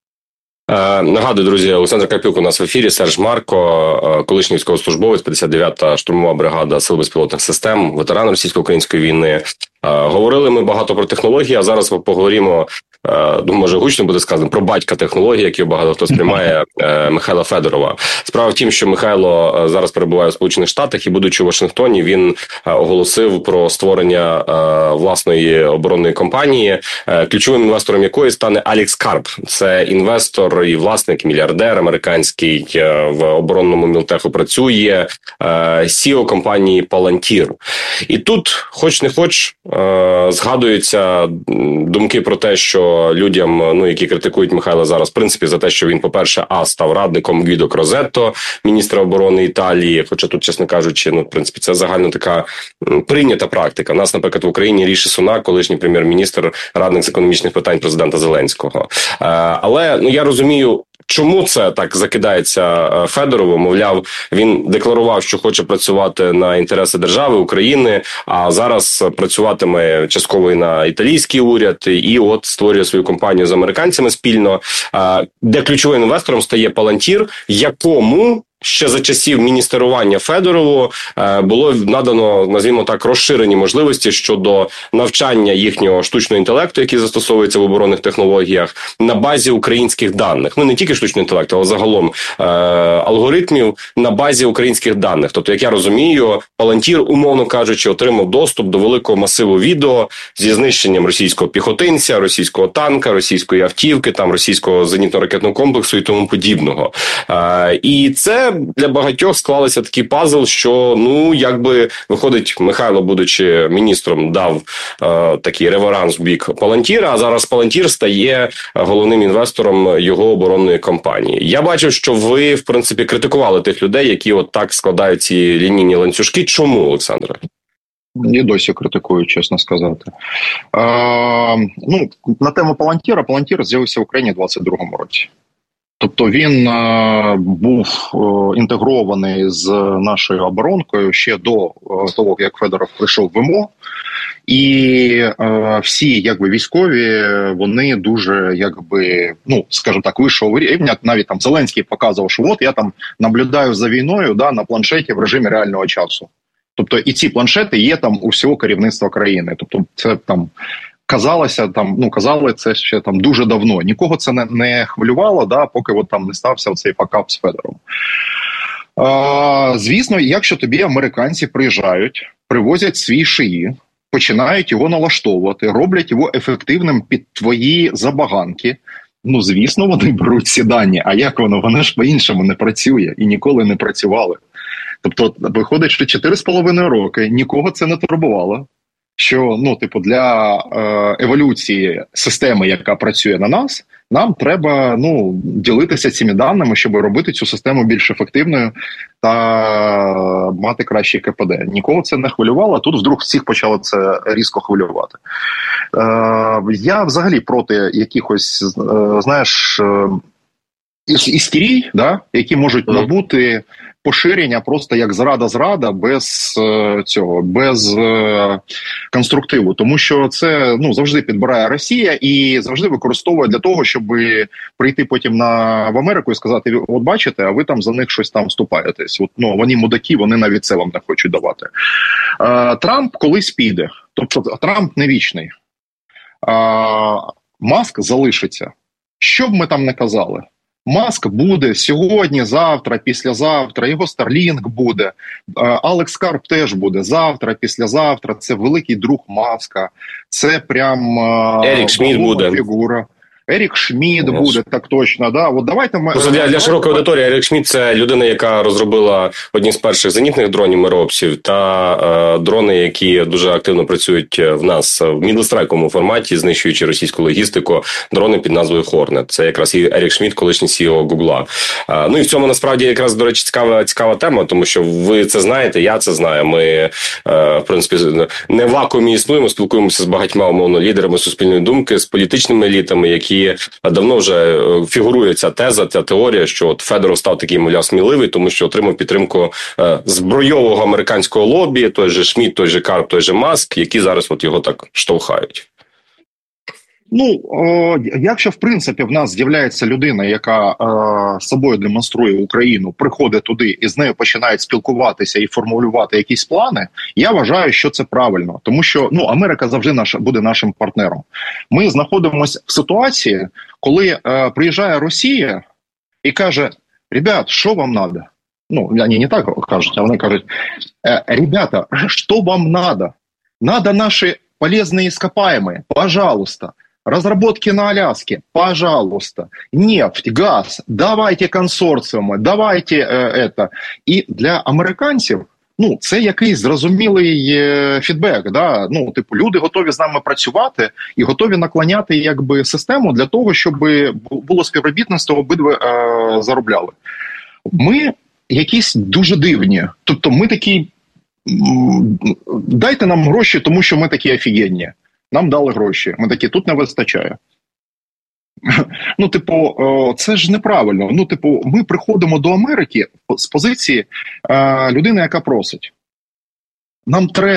Speaker 5: Е, нагадую, друзі, Олександр Карпюк у нас в ефірі, Серж Марко, колишній військовослужбовець, п'ятдесят дев'ята штурмова бригада Сил безпілотних систем, ветеран російсько-української війни. Е, говорили ми багато про технології, а зараз ми поговоримо, е, може гучно буде сказано, про батька технології, який багато хто сприймає, е, Михайла Федорова. Справа в тім, що Михайло зараз перебуває у Сполучених Штатах і, будучи у Вашингтоні, він оголосив про створення е, власної оборонної компанії, е, ключовим інвестором якої стане Алекс Карп. Це інвестор і власник, мільярдер американський, в оборонному мілтеху працює, сі і о компанії Palantir. І тут, хоч не хоч, згадуються думки про те, що людям, ну, які критикують Михайла зараз, в принципі, за те, що він, по-перше, а, став радником Гвідо Крозетто, міністра оборони Італії, хоча тут, чесно кажучи, ну, в принципі, це загально така прийнята практика. У нас, наприклад, в Україні Ріші Сунак, колишній прем'єр-міністр, радник з економічних питань президента Зеленського. Але, ну, я розумію, чому це так закидається Федорову. Мовляв, він декларував, що хоче працювати на інтереси держави, України, а зараз працюватиме частково і на італійський уряд, і от створює свою компанію з американцями спільно, де ключовим інвестором стає Palantir, якому ще за часів міністерування Федорову було надано, назвімо так, розширені можливості щодо навчання їхнього штучного інтелекту, який застосовується в оборонних технологіях, на базі українських даних. Ну, не тільки штучного інтелекту, але загалом е- алгоритмів на базі українських даних. Тобто, як я розумію, Палантір, умовно кажучи, отримав доступ до великого масиву відео зі знищенням російського піхотинця, російського танка, російської автівки, там російського зенітно-ракетного комплексу і тому подібного. Е- і це для багатьох склалося такий пазл, що, ну, якби, виходить, Михайло, будучи міністром, дав е, такий реверанс в бік Палантіра, а зараз Палантір стає головним інвестором його оборонної кампанії. Я бачив, що ви, в принципі, критикували тих людей, які от так складають ці лінійні ланцюжки. Чому, Олександре?
Speaker 8: І досі критикую, чесно сказати. Е, ну, на тему Палантіра. Палантір з'явився в Україні в двадцять другому році. Тобто він е, був е, інтегрований з нашою оборонкою ще до е, того, як Федоров прийшов в МО. І е, всі, якби, військові, вони дуже, якби, ну, скажімо так, вищого рівня. Навіть там Зеленський показував, що от я там наблюдаю за війною, да, на планшеті в режимі реального часу. Тобто і ці планшети є там у всього керівництва країни. Тобто це там... Казалося, там, ну, казали це ще там дуже давно. Нікого це не, не хвилювало, да, поки от там не стався цей факап з Федором. А, звісно, якщо тобі американці приїжджають, привозять свій шиї, починають його налаштовувати, роблять його ефективним під твої забаганки, ну, звісно, вони беруть ці дані. А як воно? Воно ж по-іншому не працює і ніколи не працювали. Тобто, виходить, що чотири з половиною роки нікого це не турбувало. Що, ну, типу, для е, еволюції системи, яка працює на нас, нам треба, ну, ділитися цими даними, щоб робити цю систему більш ефективною та мати кращий КПД. Нікого це не хвилювало, а тут вдруг всіх почало це різко хвилювати. Е, я взагалі проти якихось, е, знаєш, е, істерій, да, які можуть набути поширення просто як зрада-зрада без е, цього, без е, конструктиву. Тому що це, ну, завжди підбирає Росія і завжди використовує для того, щоб прийти потім на, в Америку і сказати, от бачите, а ви там за них щось там вступаєтесь. От, ну, вони мудаки, вони навіть це вам не хочуть давати. Е, Трамп колись піде. Тобто Трамп не вічний. Е, Маск залишиться. Що б ми там не казали. Маск буде сьогодні, завтра, післязавтра, його Starlink буде, Алекс Карп теж буде завтра, післязавтра, це великий друг Маска, це прям
Speaker 5: Ерік Шмідт буде.
Speaker 8: Фігура. Ерік Шмідт yes. буде, так точно, да. От давайте ми...
Speaker 5: Просто для, для широкої аудиторії Ерік Шмідт – це людина, яка розробила одні з перших зенітних дронів мироопсів та е, дрони, які дуже активно працюють в нас в мідлстрайковому форматі, знищуючи російську логістику, дрони під назвою Hornet. Це якраз і Ерік Шмідт, колишній сі і о Гугла. Е, ну і в цьому насправді якраз, до речі, цікава, цікава тема, тому що ви це знаєте, я це знаю. Ми, е, в принципі, не в вакуумі існуємо, спілкуємося з багатьма, умовно, лідерами суспільної думки, з політичними елітами, які давно вже фігурує ця теза, ця теорія, що от Федоров став такий, мовляв, сміливий, тому що отримав підтримку е, збройового американського лобі, той же Шмідт, той же Карп, той же Маск, які зараз от його так штовхають.
Speaker 8: Ну, о, якщо, в принципі, в нас з'являється людина, яка е, собою демонструє Україну, приходить туди і з нею починають спілкуватися і формулювати якісь плани, я вважаю, що це правильно. Тому що, ну, Америка завжди наша, буде нашим партнером. Ми знаходимося в ситуації, коли е, приїжджає Росія і каже, ребят, що вам надо? Ну, вони не так кажуть, а вони кажуть, ребята, що вам надо? Надо наші полезні ископаемые, пожалуйста. Разработки на Аляске, пожалуйста. Нефть, газ, давайте консорціуми, давайте е, это. І для американців, ну, це якийсь зрозумілий е, фідбек, да? Ну, типу, люди готові з нами працювати і готові наклоняти, якби, систему для того, щоб було співробітництво, обидва е, заробляли. Ми якісь дуже дивні. Тобто ми такі, дайте нам гроші, тому що ми такі офігенні. Нам дали гроші. Ми такі, тут не вистачає. Ну, типу, це ж неправильно. Ну, типу, ми приходимо до Америки з позиції людини, яка просить. Нам треба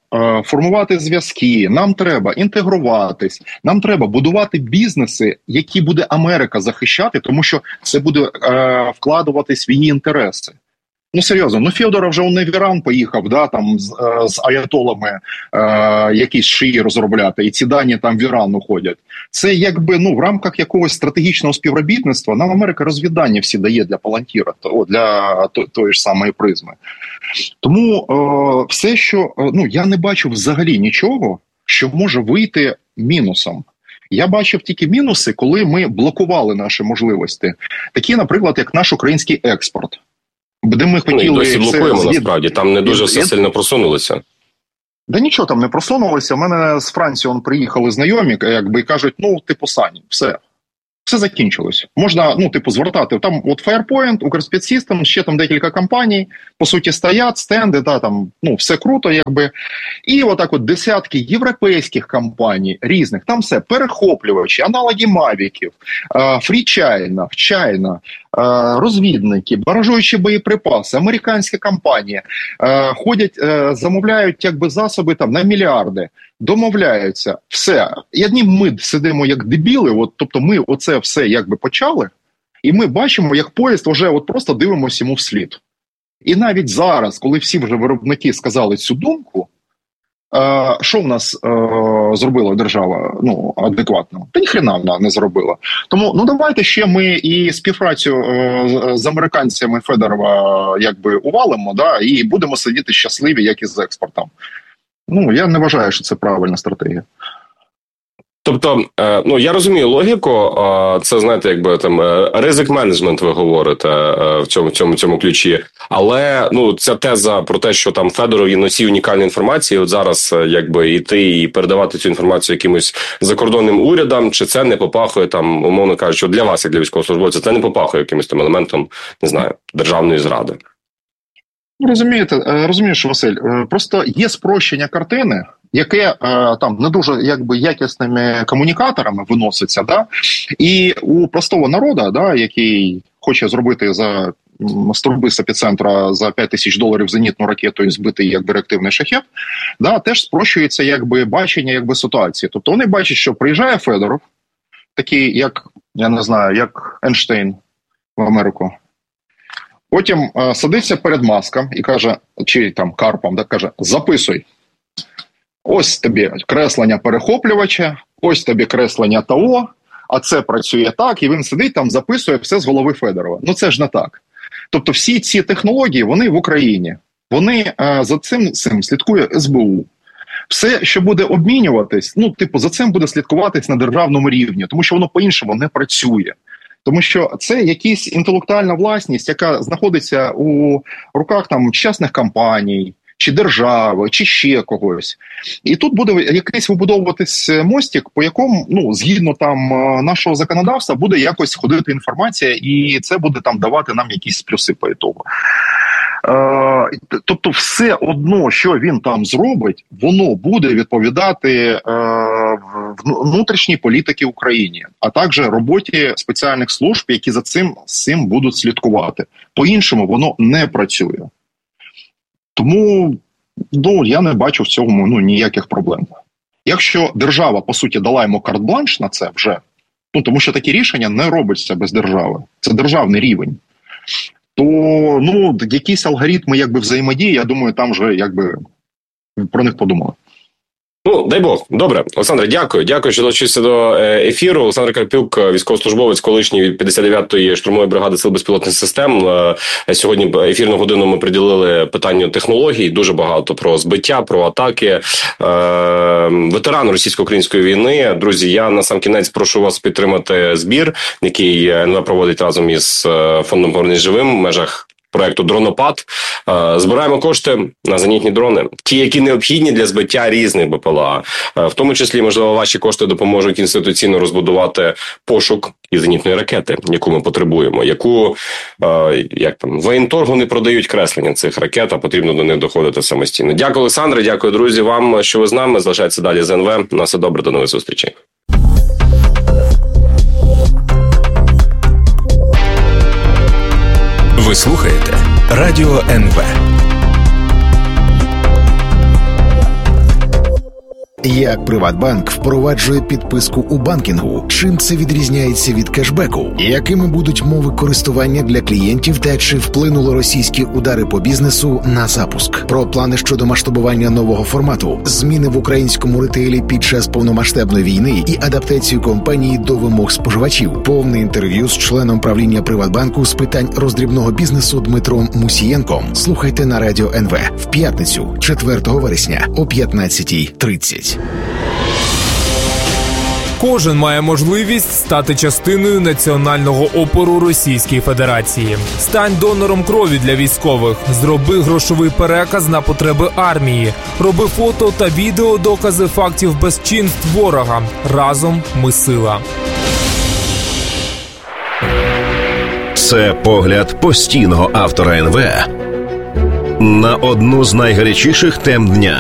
Speaker 8: формувати зв'язки, нам треба інтегруватись, нам треба будувати бізнеси, які буде Америка захищати, тому що це буде е, вкладуватись в її інтереси. Ну, серйозно, ну Федоров вже не в Іран поїхав, да, там з, з аятолами е, якісь шиї розробляти, і ці дані там в Іран уходять. Це якби, ну, в рамках якогось стратегічного співробітництва нам Америка розвідання всі дає для Палантіра, то, для то, тої ж самої призми. Тому е, все, що, ну, я не бачу взагалі нічого, що може вийти мінусом. Я бачив тільки мінуси, коли ми блокували наші можливості. Такі, наприклад, як наш український експорт. Де ми хотіли...
Speaker 5: Ну, досі блокуємо, все... насправді, там не дуже все сильно просунулося.
Speaker 8: Да нічого там не просунулося. У мене з Франції он, приїхали знайомі, якби, і кажуть, ну, типу, Сані, все. Все закінчилось. Можна, ну, типу, звертати. Там от Firepoint, Укрспецсистем, ще там декілька компаній, по суті, стоять, стенди, да, там, ну, все круто, якби. І отак от десятки європейських компаній різних, там все, перехоплювачі, аналоги Мавіків, Фрічайна, Чайна, розвідники, баражуючі боєприпаси, американські компанії ходять, замовляють, якби, засоби там на мільярди, домовляються, все. І одні ми сидимо як дебіли, от, тобто ми оце все якби почали, і ми бачимо, як поїзд вже от просто дивимося йому вслід. І навіть зараз, коли всі вже виробники сказали цю думку, е, що в нас е, зробила держава, ну, адекватно? Та ніхрена вона не зробила. Тому, ну, давайте ще ми і співпрацю е, з американцями Федорова якби увалимо, да, і будемо сидіти щасливі, як і з експортом. Ну, я не вважаю, що це правильна стратегія.
Speaker 5: Тобто, ну, я розумію логіку, це, знаєте, якби там ризик-менеджмент ви говорите в цьому, цьому, цьому ключі, але, ну, ця теза про те, що там Федоров є носій унікальної інформації, от зараз, якби, йти і передавати цю інформацію якимось закордонним урядам, чи це не попахує, там, умовно кажучи, для вас, як для військовослужбовця, це не попахує якимось там елементом, не знаю, державної зради?
Speaker 8: Розумієте, розумієш, Василь, просто є спрощення картини, яке там не дуже якби якісними комунікаторами виноситься, да? І у простого народу, да, який хоче зробити за з труби з епіцентра за п'ять тисяч доларів зенітну ракету і збити якби реактивний шахет, да, теж спрощується якби бачення якби ситуації. Тобто вони бачать, що приїжджає Федоров, такий як, я не знаю, як Ейнштейн в Америку. Потім е, садиться перед Маском і каже, чи там Карпом, да, каже, записуй. Ось тобі креслення перехоплювача, ось тобі креслення ТАО, а це працює так, і він сидить там, записує все з голови Федорова. Ну це ж не так. Тобто всі ці технології, вони в Україні. Вони е, за цим, цим слідкує ес бе у. Все, що буде обмінюватись, ну, типу, за цим буде слідкуватись на державному рівні, тому що воно по-іншому не працює. Тому що це якась інтелектуальна власність, яка знаходиться у руках там частних компаній, чи держави, чи ще когось. І тут буде якийсь вибудовуватись мостик, по якому, ну, згідно там нашого законодавства, буде якось ходити інформація, і це буде там давати нам якісь плюси по ітогу. Е, тобто все одно, що він там зробить, воно буде відповідати е, внутрішній політиці України, а також роботі спеціальних служб, які за цим, цим будуть слідкувати. По-іншому воно не працює. Тому, ну, я не бачу в цьому, ну, ніяких проблем. Якщо держава, по суті, дала йому карт-бланш на це вже, ну, тому що такі рішення не робиться без держави. Це державний рівень. То, ну, якісь алгоритми, якби, взаємодії, я думаю, там вже, якби, про них подумали.
Speaker 5: Ну, дай Бог. Добре. Олександре, дякую. Дякую, що долучився до ефіру. Олександр Карпюк, військовослужбовець, колишній від п'ятдесят дев'ятої штурмової бригади Сил безпілотних систем. Сьогодні ефірну годину ми приділили питанню технологій. Дуже багато про збиття, про атаки. Ветеран російсько-української війни. Друзі, я на сам кінець прошу вас підтримати збір, який ен ве проводить разом із фондом «Повернись живим» в межах проекту «Дронопад». Збираємо кошти на зенітні дрони. Ті, які необхідні для збиття різних бе пе ел а. В тому числі, можливо, ваші кошти допоможуть інституційно розбудувати пошук і зенітної ракети, яку ми потребуємо. Яку, як там, воєнторгу не продають креслення цих ракет, а потрібно до них доходити самостійно. Дякую, Олександре, дякую, друзі, вам, що ви з нами. Залишайтеся далі з ен ве. На все добре, до нових зустрічей.
Speaker 3: Ви слухаєте Радіо ен ве.
Speaker 4: Як Приватбанк впроваджує підписку у банкінгу, чим це відрізняється від кешбеку, якими будуть мови користування для клієнтів та чи вплинули російські удари по бізнесу на запуск, про плани щодо масштабування нового формату, зміни в українському ретейлі під час повномасштабної війни і адаптацію компанії до вимог споживачів. Повне інтерв'ю з членом правління Приватбанку з питань роздрібного бізнесу Дмитром Мусієнком слухайте на Радіо ен ве в п'ятницю, четвертого вересня о п'ятнадцятій тридцять.
Speaker 12: Кожен має можливість стати частиною національного опору Російської Федерації. Стань донором крові для військових. Зроби грошовий переказ на потреби армії. Роби фото та відео докази фактів безчинств ворога. Разом ми сила.
Speaker 10: Це погляд постійного автора ен ве на одну з найгарячіших тем дня.